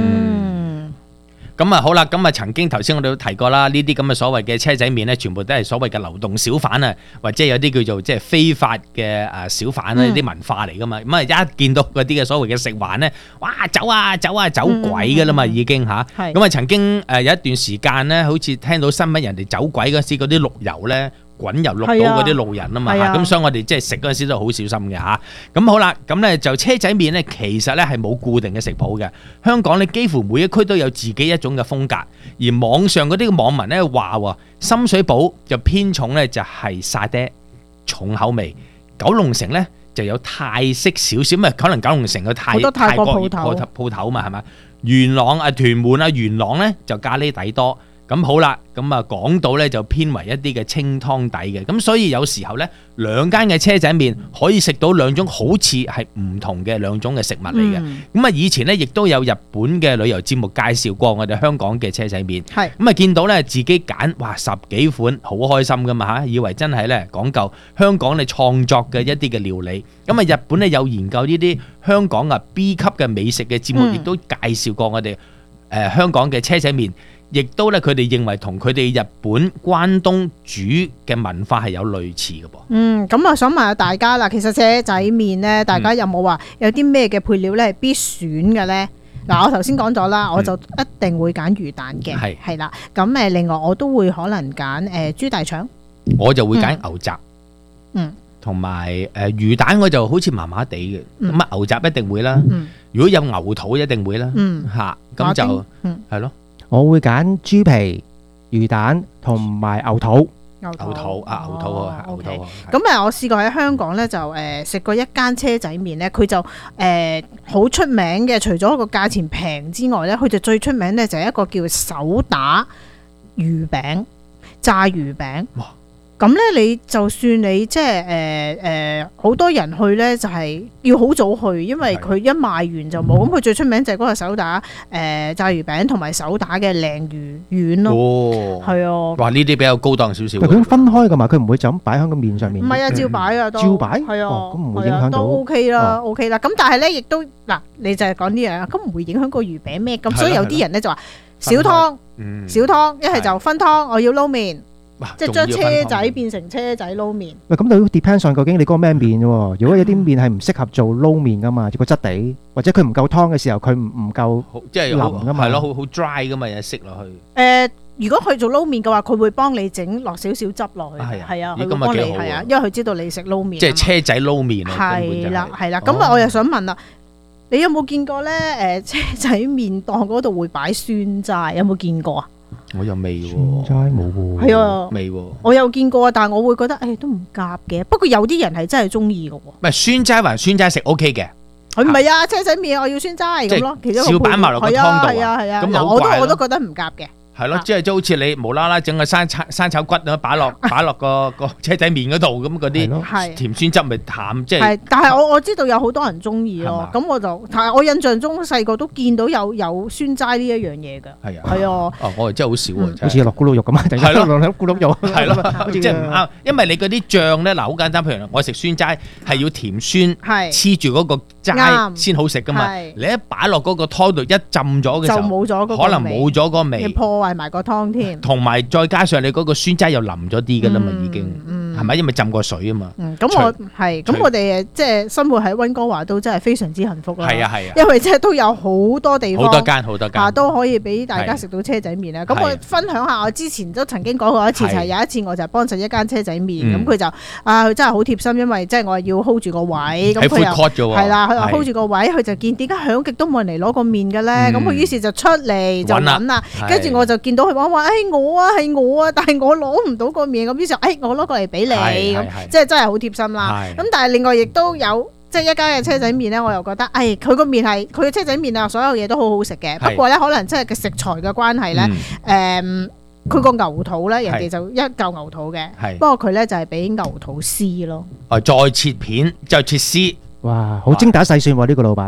咁啊好啦，咁啊曾經頭先我哋都提過啦，呢啲咁嘅所謂嘅車仔麵咧，全部都係所謂嘅流動小販啊，或者有啲叫做即係非法嘅小販啊，呢啲文化嚟噶嘛。咁啊一見到嗰啲嘅所謂嘅食環咧，哇走啊走啊走鬼噶啦嘛，已經嚇。咁啊曾經有一段時間咧，好似聽到新聞人哋走鬼嗰時，嗰啲綠油咧。滾油淥到嗰啲路人啊嘛，咁所以我哋即係食嗰陣時都好小心嘅嚇。咁好啦，咁咧就車仔麵咧，其實咧係冇固定嘅食譜嘅。香港咧幾乎每一區都有自己一種嘅風格，而網上嗰啲網民咧話喎，深水埗就偏重咧就係沙爹重口味，九龍城咧就有泰式少少，因為可能九龍城嘅泰國鋪頭嘛係咪？元朗啊屯門啊元朗咧就咖喱底多。咁好啦，咁啊講到咧就偏為一啲嘅清湯底嘅，咁所以有時候咧兩間嘅車仔麵可以食到兩種好似係唔同嘅兩種嘅食物嚟嘅。咁啊以前咧亦都有日本嘅旅遊節目介紹過我哋香港嘅車仔麵，咁啊見到咧自己揀哇10幾款，好開心噶嘛嚇，以為真係咧講究香港你創作嘅一啲嘅料理。咁啊日本咧有研究呢啲香港啊 B 級嘅美食嘅節目，亦都介紹過我哋香港嘅車仔麵。亦都咧，佢哋認為同佢哋日本關東煮嘅文化係有類似嘅噃。 咁啊，想問下大家啦，其實車仔麵咧，大家有冇話有啲咩嘅配料咧係必選嘅咧？嗱，我頭先講咗啦，我就一定會揀魚蛋嘅，係啦。咁另外我都會可能揀豬大腸， 我就會揀牛雜，同埋魚蛋我就好似麻麻地嘅，咁啊牛雜一定會啦。如果有牛肚一定會啦，嚇咁就係咯。 我會揀豬皮、魚蛋同埋牛肚。 牛肚啊！ 咁我試過喺香港咧就食過一間車仔麵咧，佢就好出名嘅。除咗個價錢平之外咧，佢就最出名咧就係一個叫手打魚餅、炸魚餅。咁咧，你就算你即係好多人去咧，就係要好早去，因為佢一賣完就冇。咁佢最出名就係嗰個手打炸魚餅同埋手打嘅鯪魚丸咯。哦，係啊。哇！呢啲比較高檔少少。 佢分開㗎嘛，佢唔會就咁擺喺個麵上面。 唔係啊，照擺啊都。 照擺。 係啊。 咁唔會影響到。 都 OK 啦，OK 啦。咁但係咧，亦都嗱，你就係講呢樣，咁唔會影響個魚餅咩？咁所以有啲人咧就話少湯，少湯，一係就分湯，我要撈麵。即係將車仔變成車仔撈麵。喂，咁就 depends on 究竟你嗰個咩麵喎？如果有啲麵係唔適合做撈麵噶嘛，個質地或者佢唔夠湯嘅時候，佢唔夠即係腍噶嘛， 係咯，好 dry 噶嘛，嘢食落去。 如果佢做撈麵嘅話，佢會幫你整落少少汁落去。係啊，佢會幫你係啊，因為佢知道你食撈麵。 即係車仔撈麵啊！ 係啦，係啦。咁我又想問啦，你有冇見過咧？車仔麵檔嗰度會擺酸齋，有冇見過啊？ 我又未喎， 酸齋冇喎， 係啊， 未喎。 我有見過啊，但係我會覺得都唔夾嘅。不過有啲人係真係中意嘅喎。 唔係酸齋還酸齋食 OK 嘅。 佢唔係啊，車仔麵我要酸齋咁咯，其中少擺埋落個湯度啊。 係啊係啊， 咁我都覺得唔夾嘅。 係咯，即係好似你無啦啦整個生炒骨咁擺落個車仔麵嗰度，咁嗰啲甜酸汁咪淡，即係。 但係我知道有好多人中意咯，咁我就，但係我印象中細個都見到有酸齋呢一樣嘢㗎。係啊，係啊。 哦，我哋真係好少喎， 好似落咕嚕肉咁啊，係咯，落咕嚕肉。 係咯，即係唔啱，因為你嗰啲醬咧，嗱好簡單，譬如我食酸齋係要甜酸黐住嗰個齋先好食㗎嘛。你一擺落嗰個湯度一浸咗嘅時候， 就冇咗嗰個味， 可能冇咗嗰個味。 破壞埋個湯添， 同埋再加上你嗰個酸齋又腍咗啲噶啦嘛，已經係咪？因為浸過水啊嘛。 咁我哋即係生活喺溫哥華都真係非常之幸福啦。 係啊係啊， 因為即係都有好多地方， 好多間都可以俾大家食到車仔麵啦。咁我分享下，我之前都曾經講過一次，就係有一次我就幫襯一間車仔麵，咁佢就佢真係好貼心，因為即係我要 hold 住個位，咁佢又係啦，佢又 hold 住個位，佢就見點解響極都冇人嚟攞個麵嘅咧？咁佢於是就出嚟就揾啦，跟住我就見到佢話係我啊，但係我攞唔到個麵，咁於是我攞過嚟俾你，咁即係真係好貼心啦。咁但係另外亦都有即係一間嘅車仔麵咧，我又覺得佢個麵係佢嘅車仔麵啊，所有嘢都好好食嘅。不過咧，可能即係嘅食材嘅關係咧，佢個牛肚咧，人哋就一嚿牛肚嘅，不過佢咧就係俾牛肚絲咯。 再切片就切絲， 哇，好精打細算喎呢個老闆。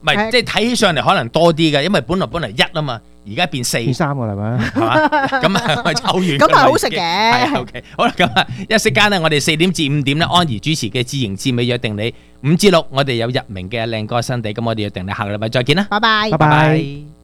唔係即係睇起上嚟可能多啲嘅，因為本來1啊嘛，而家變4， 變3個啦嘛， 係嘛？咁啊咪湊完。 咁係好食嘅。 係 OK， 好啦，咁啊一息間咧，我哋4點至5點咧，安怡主持嘅至型至美約定你5至6，我哋有日明嘅靚歌新地，咁我哋約定你下個禮拜再見啦， 拜拜， 拜拜。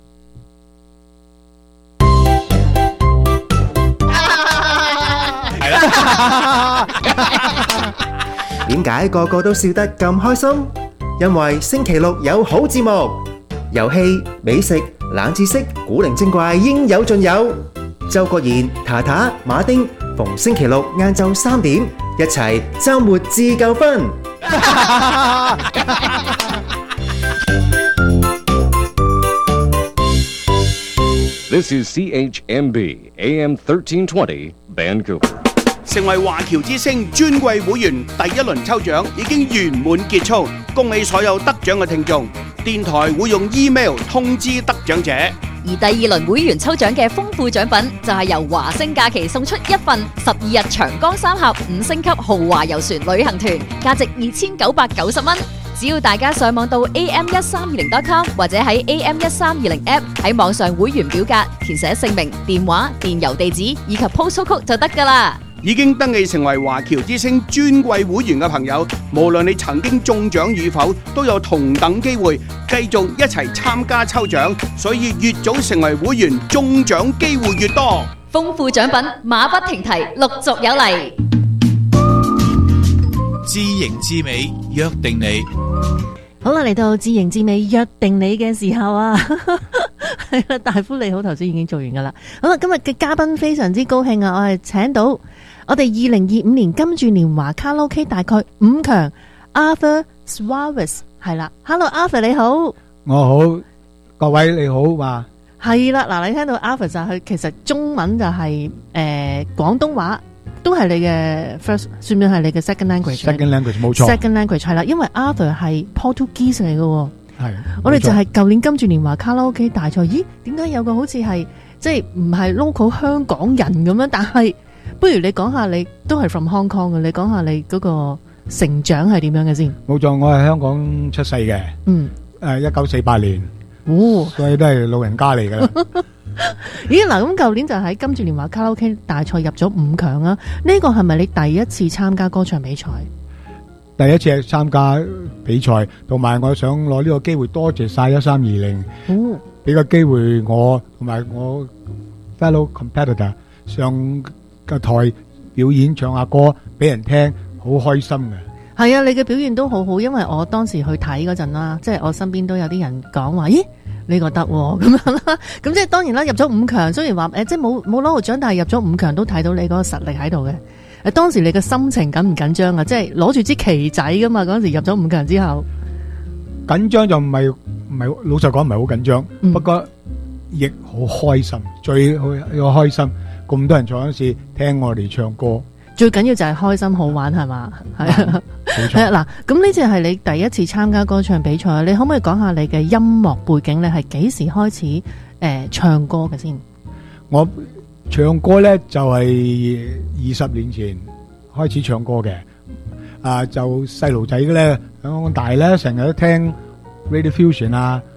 係啦。 點解個個都笑得咁開心？因為星期六有好節目，遊戲、美食、冷知識、古靈精怪應有盡有。周國賢、塔塔、馬丁逢星期六晏晝3點，一齊周末自夠分。 This is CHMB AM 1320 Vancouver。 成為華僑之星尊貴會員第一輪抽獎已經圓滿結束，恭喜所有得獎嘅聽眾。電台會用 email 通知得獎者。 而第2輪會員抽獎嘅豐富獎品就係由華星假期送出一份12日長江三峽5星級豪華遊船旅行團，價值2990蚊。只要大家上網到 am1320.com 或者喺 am1320 app 喺網上會員表格填寫姓名、電話、電郵地址以及 postal code 就得㗎啦。 已經登記成為華僑之星尊貴會員嘅朋友，無論你曾經中獎與否，都有同等機會繼續一齊參加抽獎。所以越早成為會員，中獎機會越多。 豐富獎品馬不停蹄，陸續有嚟。 知型知美約定你。 好啦，嚟到知型知美約定你嘅時候啊，係啦，大夫你好，頭先已經做完噶啦。好啦，今日嘅嘉賓非常之高興啊，我係請到我哋2025年金鑽年華卡拉 OK 大概5強 Arthur Suarez 係啦 ，Hello Arthur 你好， 我好，各位你好嘛， 係啦，嗱你聽到 Arthur 就係其實中文就係廣東話。都係你嘅 first， 算唔算係你嘅 second language？second language 冇錯 ，second language 係啦，因為 Arthur 係 Portuguese 嚟嘅， 係我哋就係舊年金鑽年華卡拉 OK 大賽，咦？點解有個好似係即係唔係 local 香港人咁樣？但係不如你講下你都係 from Hong Kong 嘅，你講下你嗰個成長係點樣嘅先？ 冇錯，我係香港出世嘅，1948年，所以都係老人家嚟㗎啦。 咦嗱，咁舊年就喺金鑽年華卡拉 OK 大賽入咗5強啊！呢個係咪你第一次參加歌唱比賽？ 第一次參加比賽，同埋我想攞呢個機會多謝晒1320，俾個機會我同埋我 fellow competitor 上個台表演唱下歌俾人聽，好開心嘅。 係啊，你嘅表現都好好，因為我當時去睇嗰陣啦，即係我身邊都有啲人講話，咦？呢個得咁樣啦，咁即係當然啦，入咗5強，雖然話即係冇攞到獎，但係入咗5強都睇到你嗰個實力喺度嘅。當時你嘅心情緊唔緊張啊？即係攞住支旗仔噶嘛？嗰陣時入咗5強之後， 緊張就唔係老實講唔係好緊張，不過亦好開心，最開心咁多人坐嗰時聽我哋唱歌。 最緊要就係開心好玩係嘛？係啊，係啊嗱，咁呢次係你第一次參加歌唱比賽，你可唔可以講下你嘅音樂背景？你係幾時開始唱歌嘅先？ 我唱歌咧就係20年前開始唱歌嘅，就細路仔咧響大咧成日都聽 Radio Fusion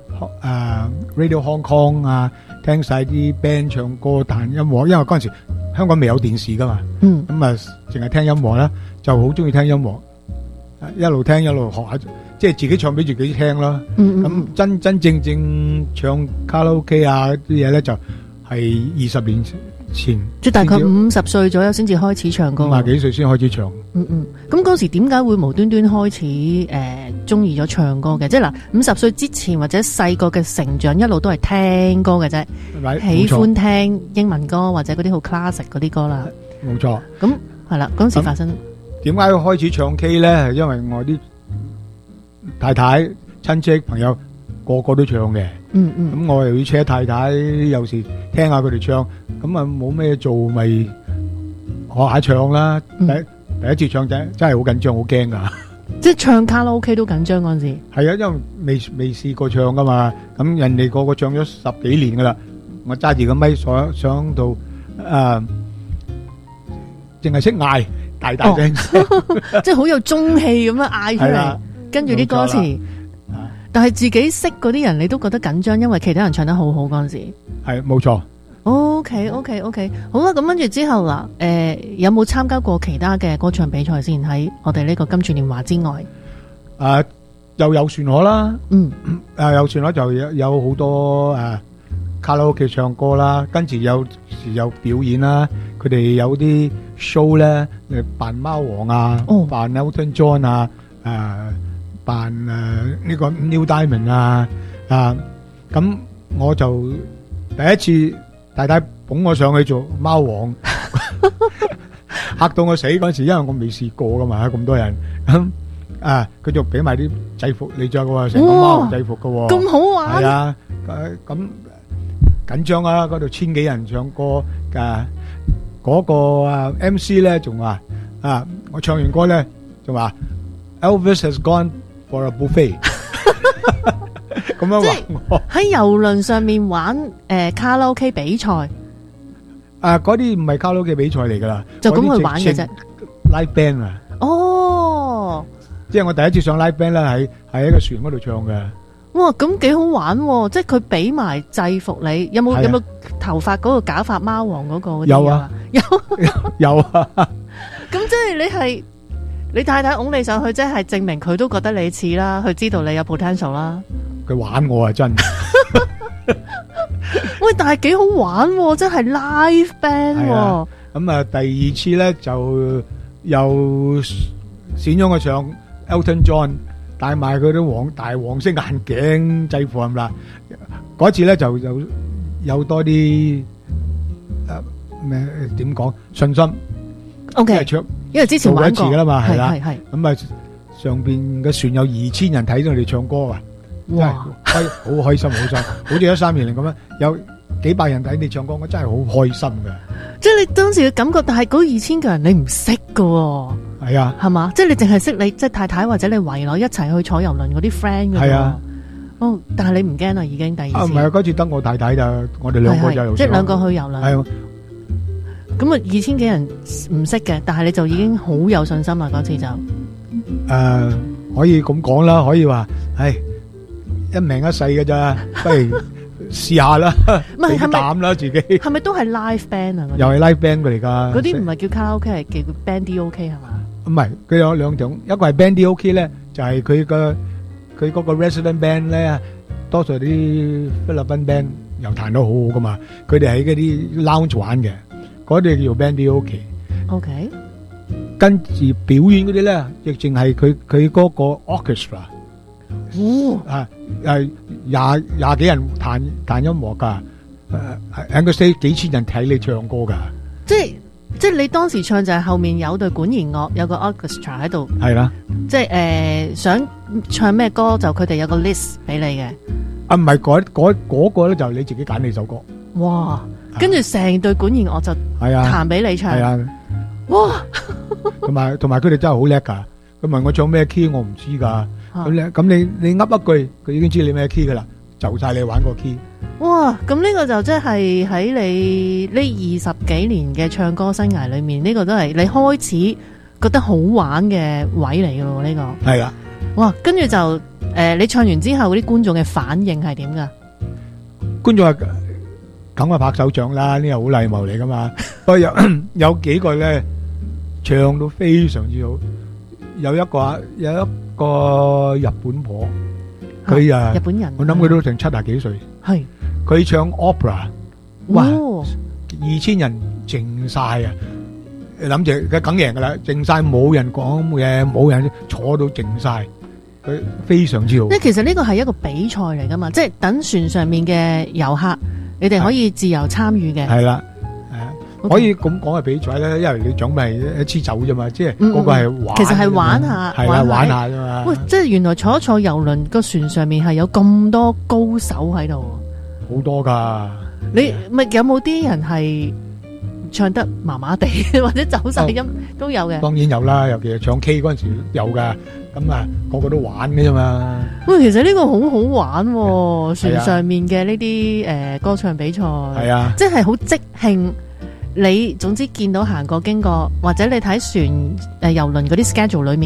Radio Hong Kong 聽晒啲 band 唱歌彈音樂，因為嗰陣時香港未有電視噶嘛，咁啊淨係聽音樂啦，就好中意聽音樂，一路聽一路學下，即係自己唱俾自己聽啦。咁真正唱卡拉 OK 啲嘢咧，就係20年前， 即係大概50歲左右先至開始唱歌。 50幾歲先開始唱。 咁嗰時點解會無端端開始中意咗唱歌嘅？即係嗱，50歲之前或者細個嘅成長一路都係聽歌嘅啫，喜歡聽英文歌或者嗰啲好 classic 嗰啲歌啦。 冇錯。 咁係啦，嗰時發生點解要開始唱 K 咧？係因為我啲太太、親戚、朋友個個都唱嘅。咁我又要車太太，有時聽下佢哋唱，咁啊冇咩做，咪學下唱啦。第一次唱真係好緊張，好驚噶。 即係唱卡拉 OK 都緊張嗰陣時。 係啊，因為未試過唱噶嘛。咁人哋個個唱咗10幾年噶啦，我揸住個咪上到淨係識嗌大聲， 即係好有中氣咁樣嗌出嚟，跟住啲歌詞。 但係自己識嗰啲人，你都覺得緊張，因為其他人唱得好好嗰陣時。 係冇錯。 OK，好啦，咁跟住之後啦，有冇參加過其他嘅歌唱比賽先？喺我哋呢個金串年華之外， 又有船河啦，有船河就有好多卡拉 OK 唱歌啦，跟住有時有表演啦，佢哋有啲 show 咧，扮貓王啊，扮 Elton John 啊，扮呢個 Neil Diamond 啊，咁我就第一次太太捧我上去做貓王，嚇到我死嗰陣時，因為我未試過噶嘛，咁多人咁佢就俾埋啲制服你着嘅喎，成個貓王制服嘅喎， 咁好玩。係啊，咁緊張啊！嗰度千幾人唱歌嘅，嗰個MC 咧仲話我唱完歌咧仲話 Elvis has gone for a buffet。咁樣話我喺郵輪上面玩卡拉 OK 比賽， 嗰啲唔係卡拉 OK 比賽嚟噶啦， 就咁去玩嘅啫。 Live band 啊， 哦， 即係我第一次上 live band 咧，喺一個船嗰度唱嘅。 哇，咁幾好玩喎！即係佢俾埋制服你，有冇頭髮嗰個假髮貓王嗰個？ 有啊，有啊。 咁即係你太太拱你上去，即係證明佢都覺得你似啦，佢知道你有 potential 啦。 佢玩我啊，真。 喂，但係幾好玩喎，真係 live band 喎。 咁第二次咧就又選咗我上 Elton John，戴埋佢啲大黃色眼鏡制服咁啦。嗰次咧就有多啲咩點講信心。 OK，因為之前玩過一次噶啦嘛，係啦。 係。 咁上邊嘅船有2000人睇到我哋唱歌啊！ 哇， 好開心，好似1320咁樣，有幾百人睇你唱歌，我真係好開心噶。 即係你當時嘅感覺，但係嗰2000個人你唔識噶。 係啊， 係嘛？即係你淨係識你即係太太或者你圍內一齊去坐郵輪嗰啲 friend 噶。係啊。哦，但係你唔驚啦，已經第二次。 唔係啊，嗰次得我太太就我哋兩個就即係兩個去郵輪。係。咁2000幾人唔識嘅，但係你就已經好有信心啦。嗰次就可以咁講啦，可以話一命一世嘅咋，不如試下啦，俾膽啦自己。 係咪都係 live band 啊？ 又係 live band 嚟噶。 嗰啲唔係叫卡拉 OK， 係叫 bandy OK 係嘛？ 唔係，佢有兩種，一個係 bandy OK 咧，就係佢嗰個 resident band 咧，多數啲菲律賓 band 又彈得好好噶嘛，佢哋喺嗰啲 lounge 玩嘅，嗰啲叫 bandy OK。跟住表演嗰啲咧，亦淨係佢嗰個 orchestra。廿幾人彈音樂噶，喺個 stage 幾千人睇你唱歌噶。 即係你當時唱就係後面有隊管弦樂，有個 orchestra 喺度。 係啦， 即係想唱咩歌就佢哋有個 list 俾你嘅。 唔係嗰個咧就你自己揀你首歌。 哇！跟住成隊管弦樂就彈俾你唱。 係啊！ 哇！ 同埋佢哋真係好叻噶。佢問我唱咩 key， 我唔知噶。咁你噏一句，佢已經知你咩 key 噶啦，就晒你玩個 key。 哇！咁呢個就即係喺你呢20幾年嘅唱歌生涯裏面，呢個都係你開始覺得好玩嘅位嚟噶咯？呢個係啦。 哇！跟住就你唱完之後，啲觀眾嘅反應係點噶？ 觀眾梗係拍手掌啦，呢個好禮貌嚟噶嘛。不過有幾個咧唱到非常之好，有一個日本婆，佢日本人， 我諗佢都成70幾歲。 係佢唱 opera， 哇，2000人靜晒啊！諗住佢梗贏噶啦，靜晒冇人講嘢，冇人坐到靜晒，佢非常之好。 即係其實呢個係一個比賽嚟噶嘛，即係等船上面嘅遊客，你哋可以自由參與嘅。 係啦。可以咁講係比賽咧，因為你獎咪一支酒啫嘛，即係嗰個係玩。其實係玩下， 係啦，玩下啫嘛。 喂，即係原來坐一坐郵輪個船上面係有咁多高手喺度。 好多噶。 你咪有冇啲人係唱得麻麻地，或者走晒音都有嘅？ 當然有啦，尤其係唱 K 嗰陣時有噶。咁個個都玩嘅啫嘛。 喂，其實呢個好好玩喎，船上面嘅呢啲歌唱比賽。係啊，即係好即興。你總之見到行過經過，或者你睇船郵輪嗰啲 schedule 裏面，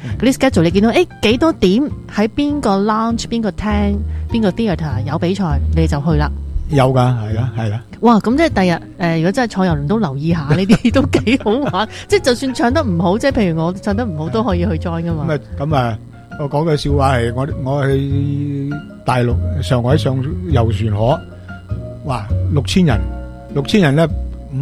嗰啲 schedule，你見到幾多點喺邊個 lounge、邊個廳、邊個 theatre 有比賽，你就去啦。 有㗎，係啦。 哇！咁即係第日如果真係坐遊輪都留意下呢啲都幾好玩。即係就算唱得唔好，即係譬如我唱得唔好都可以去 join 㗎嘛。 咁啊，我講嘅笑話係我去大陸上海上遊船河，哇！6000人咧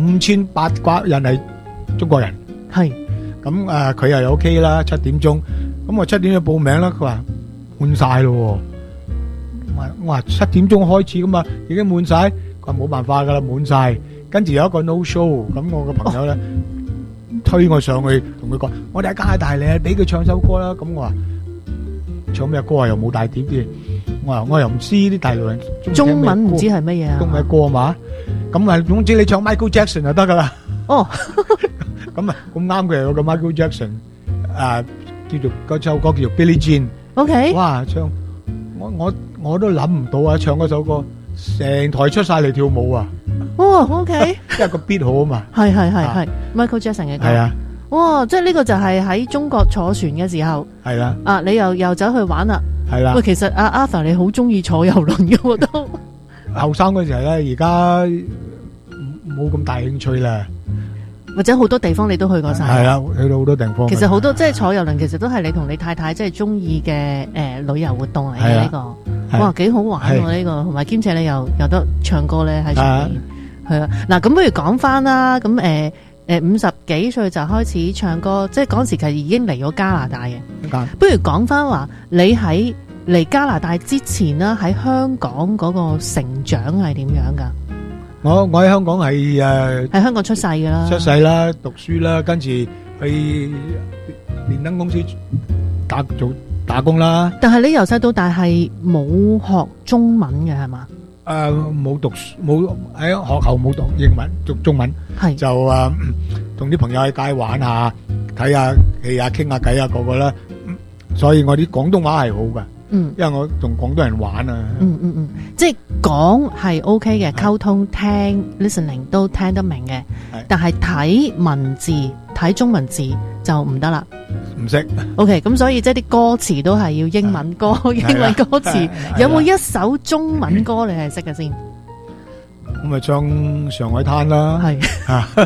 ，5800人係中國人。 係。 咁佢又有 K 啦，7點鐘。咁我7點鐘報名啦，佢話滿晒咯。我話7點鐘開始㗎嘛，已經滿晒。佢話冇辦法㗎啦，滿晒。跟住有一個 no show，咁我個朋友咧推我上去，同佢講：我哋喺加拿大嚟，俾佢唱首歌啦。咁我話唱咩歌啊？又冇大碟嘅。我話我又唔知啲大陸人中文唔知係乜嘢啊？ 中文歌嘛。咁啊，總之你唱 Michael Jackson 就得㗎啦。 哦。 咁啊，咁啱嘅有個 Michael Jackson，叫做嗰首歌叫做 Billie Jean。OK。哇，唱我都諗唔到啊！唱嗰首歌，成台出晒嚟跳舞啊！ 哦 ，OK。 因為個 beat 好啊嘛。 係 Michael Jackson 嘅歌。係啊。哇！即係呢個就係喺中國坐船嘅時候。係啦。你又走去玩啦。係啦。喂，其實阿 Arthur 你好中意坐遊輪嘅我都。 後生嗰時候咧，而家冇咁大興趣啦。 或者好多地方你都去過晒， 係啦，去到好多地方。 其實好多即係坐遊輪，其實都係你同你太太即係中意嘅旅遊活動嚟嘅呢個。哇，幾好玩喎呢個，同埋兼且你又有得唱歌咧喺上面。係啊，嗱咁不如講翻啦，咁50幾歲就開始唱歌，即係嗰時其實已經嚟咗加拿大嘅。不如講翻話你喺嚟加拿大之前啦，喺香港嗰個成長係點樣㗎？ 我喺香港係喺香港出世噶啦， 出世啦，讀書啦，跟住去電燈公司打工啦。 但係你由細到大係冇學中文嘅係嘛？ 冇讀冇喺學校冇讀英文，讀中文。係就同啲朋友喺街玩下，睇下戲啊，傾下偈啊，個啦。所以我啲廣東話係好噶。因為我同廣東人玩啊。 即係講係 OK 嘅，溝通聽 listening 都聽得明嘅，但係睇文字睇中文字就唔得啦， 唔識。 OK， 咁所以即係啲歌詞都係要英文歌，英文歌詞。有冇一首中文歌你係識嘅先？ 咁咪唱《上海灘》啦。係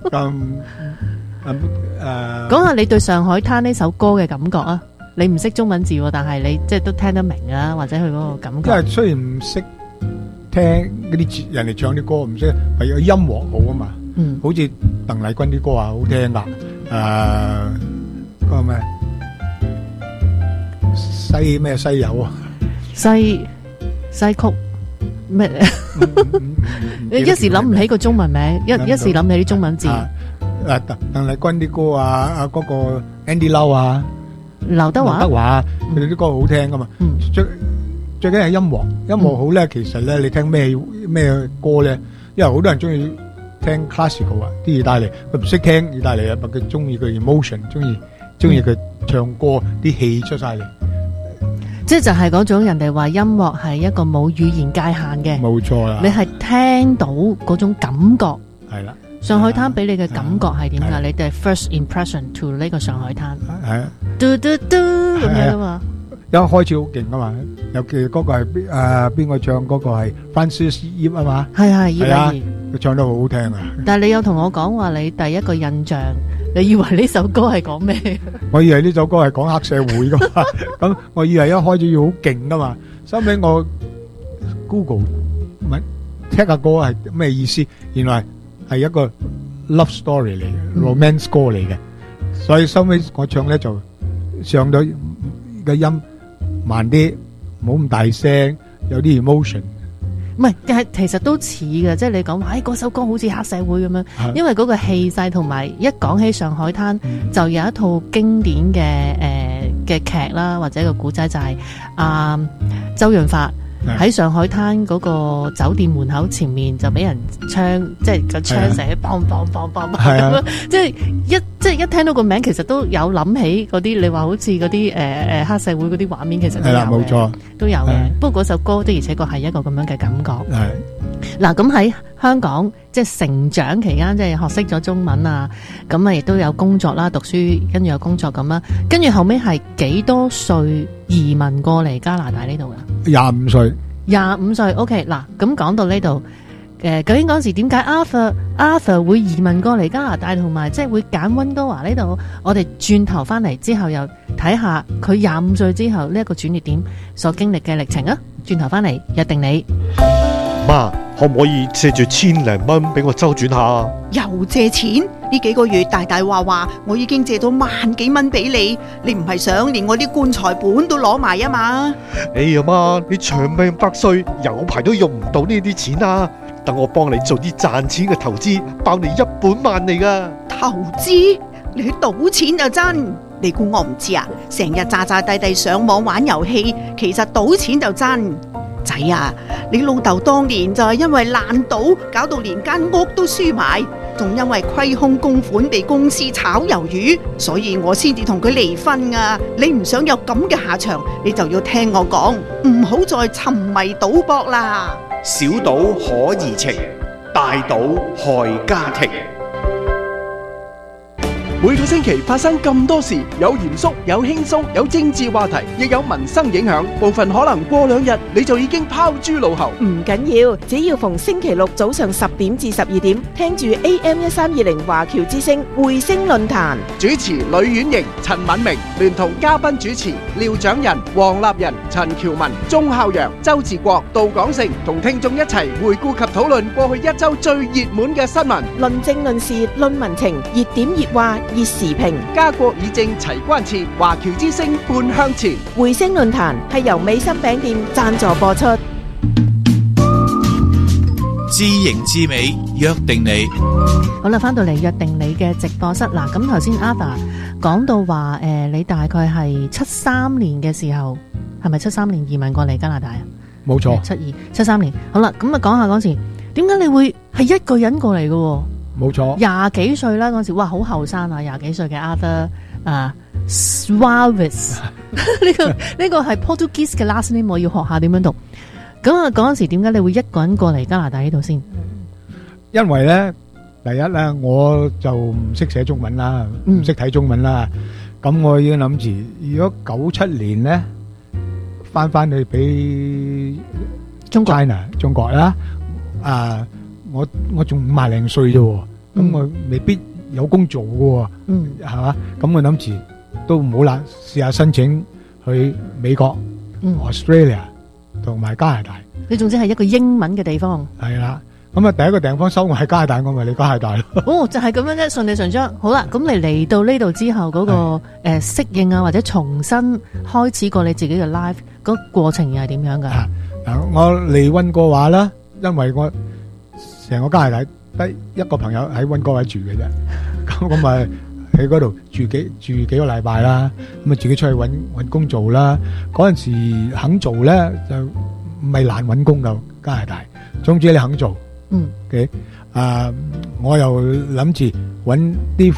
講下你對《上海灘》呢首歌嘅感覺啊！你唔識中文字，但係你即係都聽得明啊，或者佢嗰個感覺。 因為雖然唔識聽嗰啲人哋唱啲歌，唔識係有音樂好啊嘛。好似鄧麗君啲歌啊，好聽噶。嗰個咩西友啊？西曲咩？你一時諗唔起個中文名，一時諗起啲中文字。 鄧麗君啲歌啊，嗰個 Andy Lau 啊。 劉德華佢哋啲歌好聽噶嘛。最緊係音樂，音樂好咧。其實咧，你聽咩歌咧？因為好多人中意聽 classical 啊，啲意大利佢唔識聽意大利啊，但佢中意佢 emotion，中意佢唱歌啲氣出晒嚟。 即係就係嗰種人哋話音樂係一個冇語言界限嘅，冇錯啦。你係聽到嗰種感覺，係啦。上海灘俾你嘅感覺係點噶？你哋 first impression to 呢個上海灘係啊，嘟嘟嘟咁樣噶嘛？ 一開始好勁噶嘛，尤其嗰個係邊個唱嗰個係 Francis Yip 啊嘛？係啊，佢唱得好好聽啊！ 但係你有同我講話，你第一個印象，你以為呢首歌係講咩？ 我以為呢首歌係講黑社會噶嘛，咁我以為一開始要好勁噶嘛，收尾我 Google 問聽下歌係咩意思，原來係一個 love story 嚟嘅，romance 歌嚟嘅，所以收尾我唱咧就上到個音慢啲，冇咁大聲，有啲 emotion。 唔係，但係其實都似嘅，即係你講話，嗰首歌好似黑社會咁樣，因為嗰個氣勢同埋一講起上海灘，就有一套經典嘅劇啦，或者個古仔就係周潤發喺上海灘嗰個酒店門口前面就俾人槍，即係個槍成日砰砰砰砰咁樣，即係一聽到個名，其實都有諗起嗰啲你話好似嗰啲黑社會嗰啲畫面，其實都有嘅，冇錯，都有嘅。不過嗰首歌的而且確係一個咁樣嘅感覺。係嗱，咁喺香港即係成長期間，即係學識咗中文啊，咁啊亦都有工作啦，讀書跟住有工作咁啦，跟住後尾係幾多歲移民過嚟加拿大呢度噶 25歲。 25歲 ，OK， 嗱，咁講到呢度，究竟嗰時點解 Arthur 會移民過嚟加拿大，同埋即係會揀溫哥華呢度？我哋轉頭翻嚟之後又睇下佢25歲之後呢一個轉捩點所經歷嘅歷程啊！轉頭翻嚟約定你。 媽，可唔可以借住1,000零蚊俾我周轉下啊？ 又借錢？呢幾個月大大話我已經借到萬幾蚊俾你，你唔係想連我啲棺材本都攞埋啊嘛？ 哎呀媽，你長命百歲，有排都用唔到呢啲錢啊！等我幫你做啲賺錢嘅投資，包你一本萬利噶。 投資？你去賭錢就真？你估我唔知啊？成日詐詐諦諦上網玩遊戲，其實賭錢就真。仔啊，你老豆當年就係因為爛賭，搞到連間屋都輸埋，仲因為虧空公款被公司炒魷魚，所以我先至同佢離婚啊！你唔想有咁嘅下場，你就要聽我講，唔好再沉迷賭博啦。 小賭可怡情，大賭害家庭。每個星期發生咁多事，有嚴肅，有輕鬆，有政治話題，亦有民生影響。部分可能過2日你就已經拋諸腦後。 唔緊要，只要逢星期六早上10點至12點，聽住 AM1320華僑之聲匯聲論壇。 主持呂婉瑩、陳敏明，聯同嘉賓主持廖長仁、黃立仁、陳喬文、鐘孝陽、周志國、杜廣成，同聽眾一齊回顧及討論過去一周最熱門嘅新聞， 論政論事論民情，熱點熱話熱時評， 家國議政齊關切，華僑之聲半向前。 匯聲論壇係由美心餅店贊助播出。 知型知美，約定你。 好啦，翻到嚟約定你嘅直播室嗱，咁頭先 Arthur 講到話你大概係73年嘅時候，係咪73年移民過嚟加拿大啊？ 冇錯 ，73年。好啦，咁啊講下嗰時，點解你會係一個人過嚟嘅？ 冇錯 ，20幾歲啦嗰時，哇，好後生啊！20幾歲嘅 Arthur Suarez， 呢個係 Portuguese 嘅 last name， 我要學下點樣讀。咁啊，嗰陣時點解你會一個人過嚟加拿大呢度先？ 因為咧，第一咧，我就唔識寫中文啦，唔識睇中文啦。咁我已經諗住，如果97年咧，翻去俾中國啦，我仲50零歲啫喎，咁我未必有工做嘅喎，係嘛？咁我諗住都唔好啦，試下申請去美國、Australia 同埋加拿大。 你總之係一個英文嘅地方。 係啦，咁啊第一個地方收我喺加拿大，我咪嚟加拿大咯。 哦，就係咁樣啫，順理成章。好啦，咁你嚟到呢度之後嗰個適應啊，或者重新開始過你自己嘅 life 嗰個過程又係點樣㗎？ 嗱，我嚟溫哥華啦，因為我成個加拿大得一個朋友喺溫哥華住嘅啫，咁我咪喺嗰度住幾個禮拜啦，咁啊自己出去揾工做啦。嗰陣時肯做咧就唔係難揾工噶，加拿大，總之你肯做，OK，我又諗住揾啲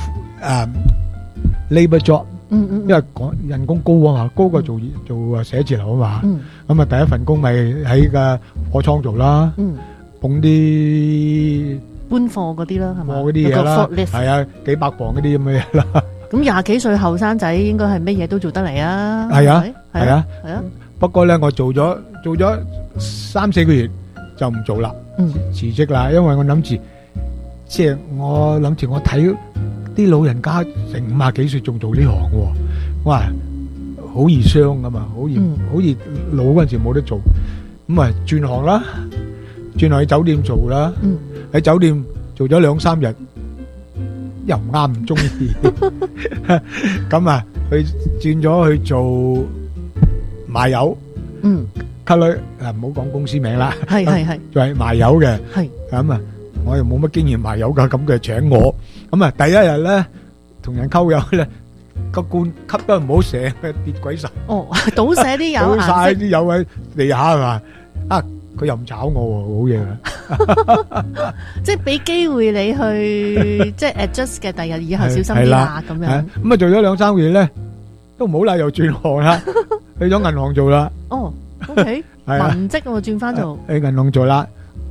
labor job，因為人工高啊嘛，高過做寫字樓啊嘛，咁啊第一份工咪喺個貨倉做啦。捧啲搬貨嗰啲啦，係嘛？ 貨嗰啲嘢啦，係啊，幾百磅嗰啲咁嘅嘢啦。 咁20幾歲後生仔應該係乜嘢都做得嚟啊？ 係啊，係啊，係啊。不過咧，我做咗3-4個月就唔做啦，辭職啦。因為我諗住，即係我睇啲老人家成50幾歲仲做呢行嘅，我話好易傷噶嘛，好易老嗰陣時冇得做，咁啊轉行啦。轉去酒店做啦，喺酒店做咗2-3日，又唔啱唔中意，咁啊，佢轉咗去做賣油，級女唔好講公司名啦，係，就係賣油嘅，咁啊，我又冇乜經驗賣油噶，咁佢請我，咁啊，第一日咧同人溝油咧，個罐吸得唔好瀉，跌鬼晒， 哦，倒瀉啲油， 倒晒啲油喺地下係嘛，佢又唔炒我喎，好嘢啊！ 即係俾機會你去即係 adjust 嘅，第日以後小心啲啦咁樣。 咁啊做咗2-3個月咧，都唔好啦，又轉行啦，去咗銀行做啦。 哦，OK，文職我轉翻做。 去銀行做啦，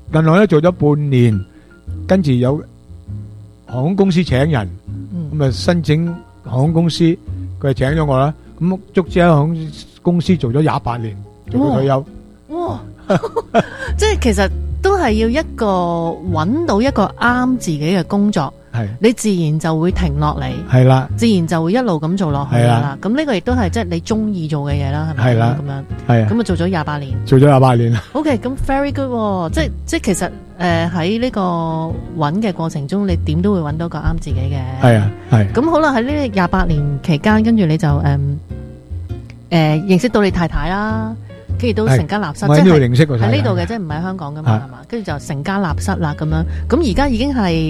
銀行咧做咗半年，跟住有航空公司請人，咁啊申請航空公司，佢係請咗我啦。咁足之喺航空公司做咗28年，做到退休。 哇！即係其實都係要一個揾到一個啱自己嘅工作，係你自然就會停落嚟，係啦，自然就會一路咁做落去啦。咁呢個亦都係即係你中意做嘅嘢啦，係咪？係啦，咁樣係啊。咁啊做咗28年，做咗28年啦。OK，咁 very good，即係其實喺呢個揾嘅過程中，你點都會揾到個啱自己嘅。係啊，係。咁好啦，喺呢28年期間，跟住你就認識到你太太啦。跟住都成家立室，即係喺呢度嘅，即係唔喺香港噶嘛，係嘛？跟住就成家立室啦，咁樣。咁而家已經係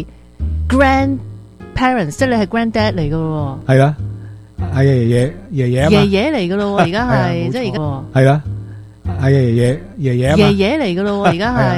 grandparents，即係你係 granddad 嚟噶咯。係啦，係爺爺嚟噶咯，而家係即係而家係啦，係爺爺嚟噶咯，而家係。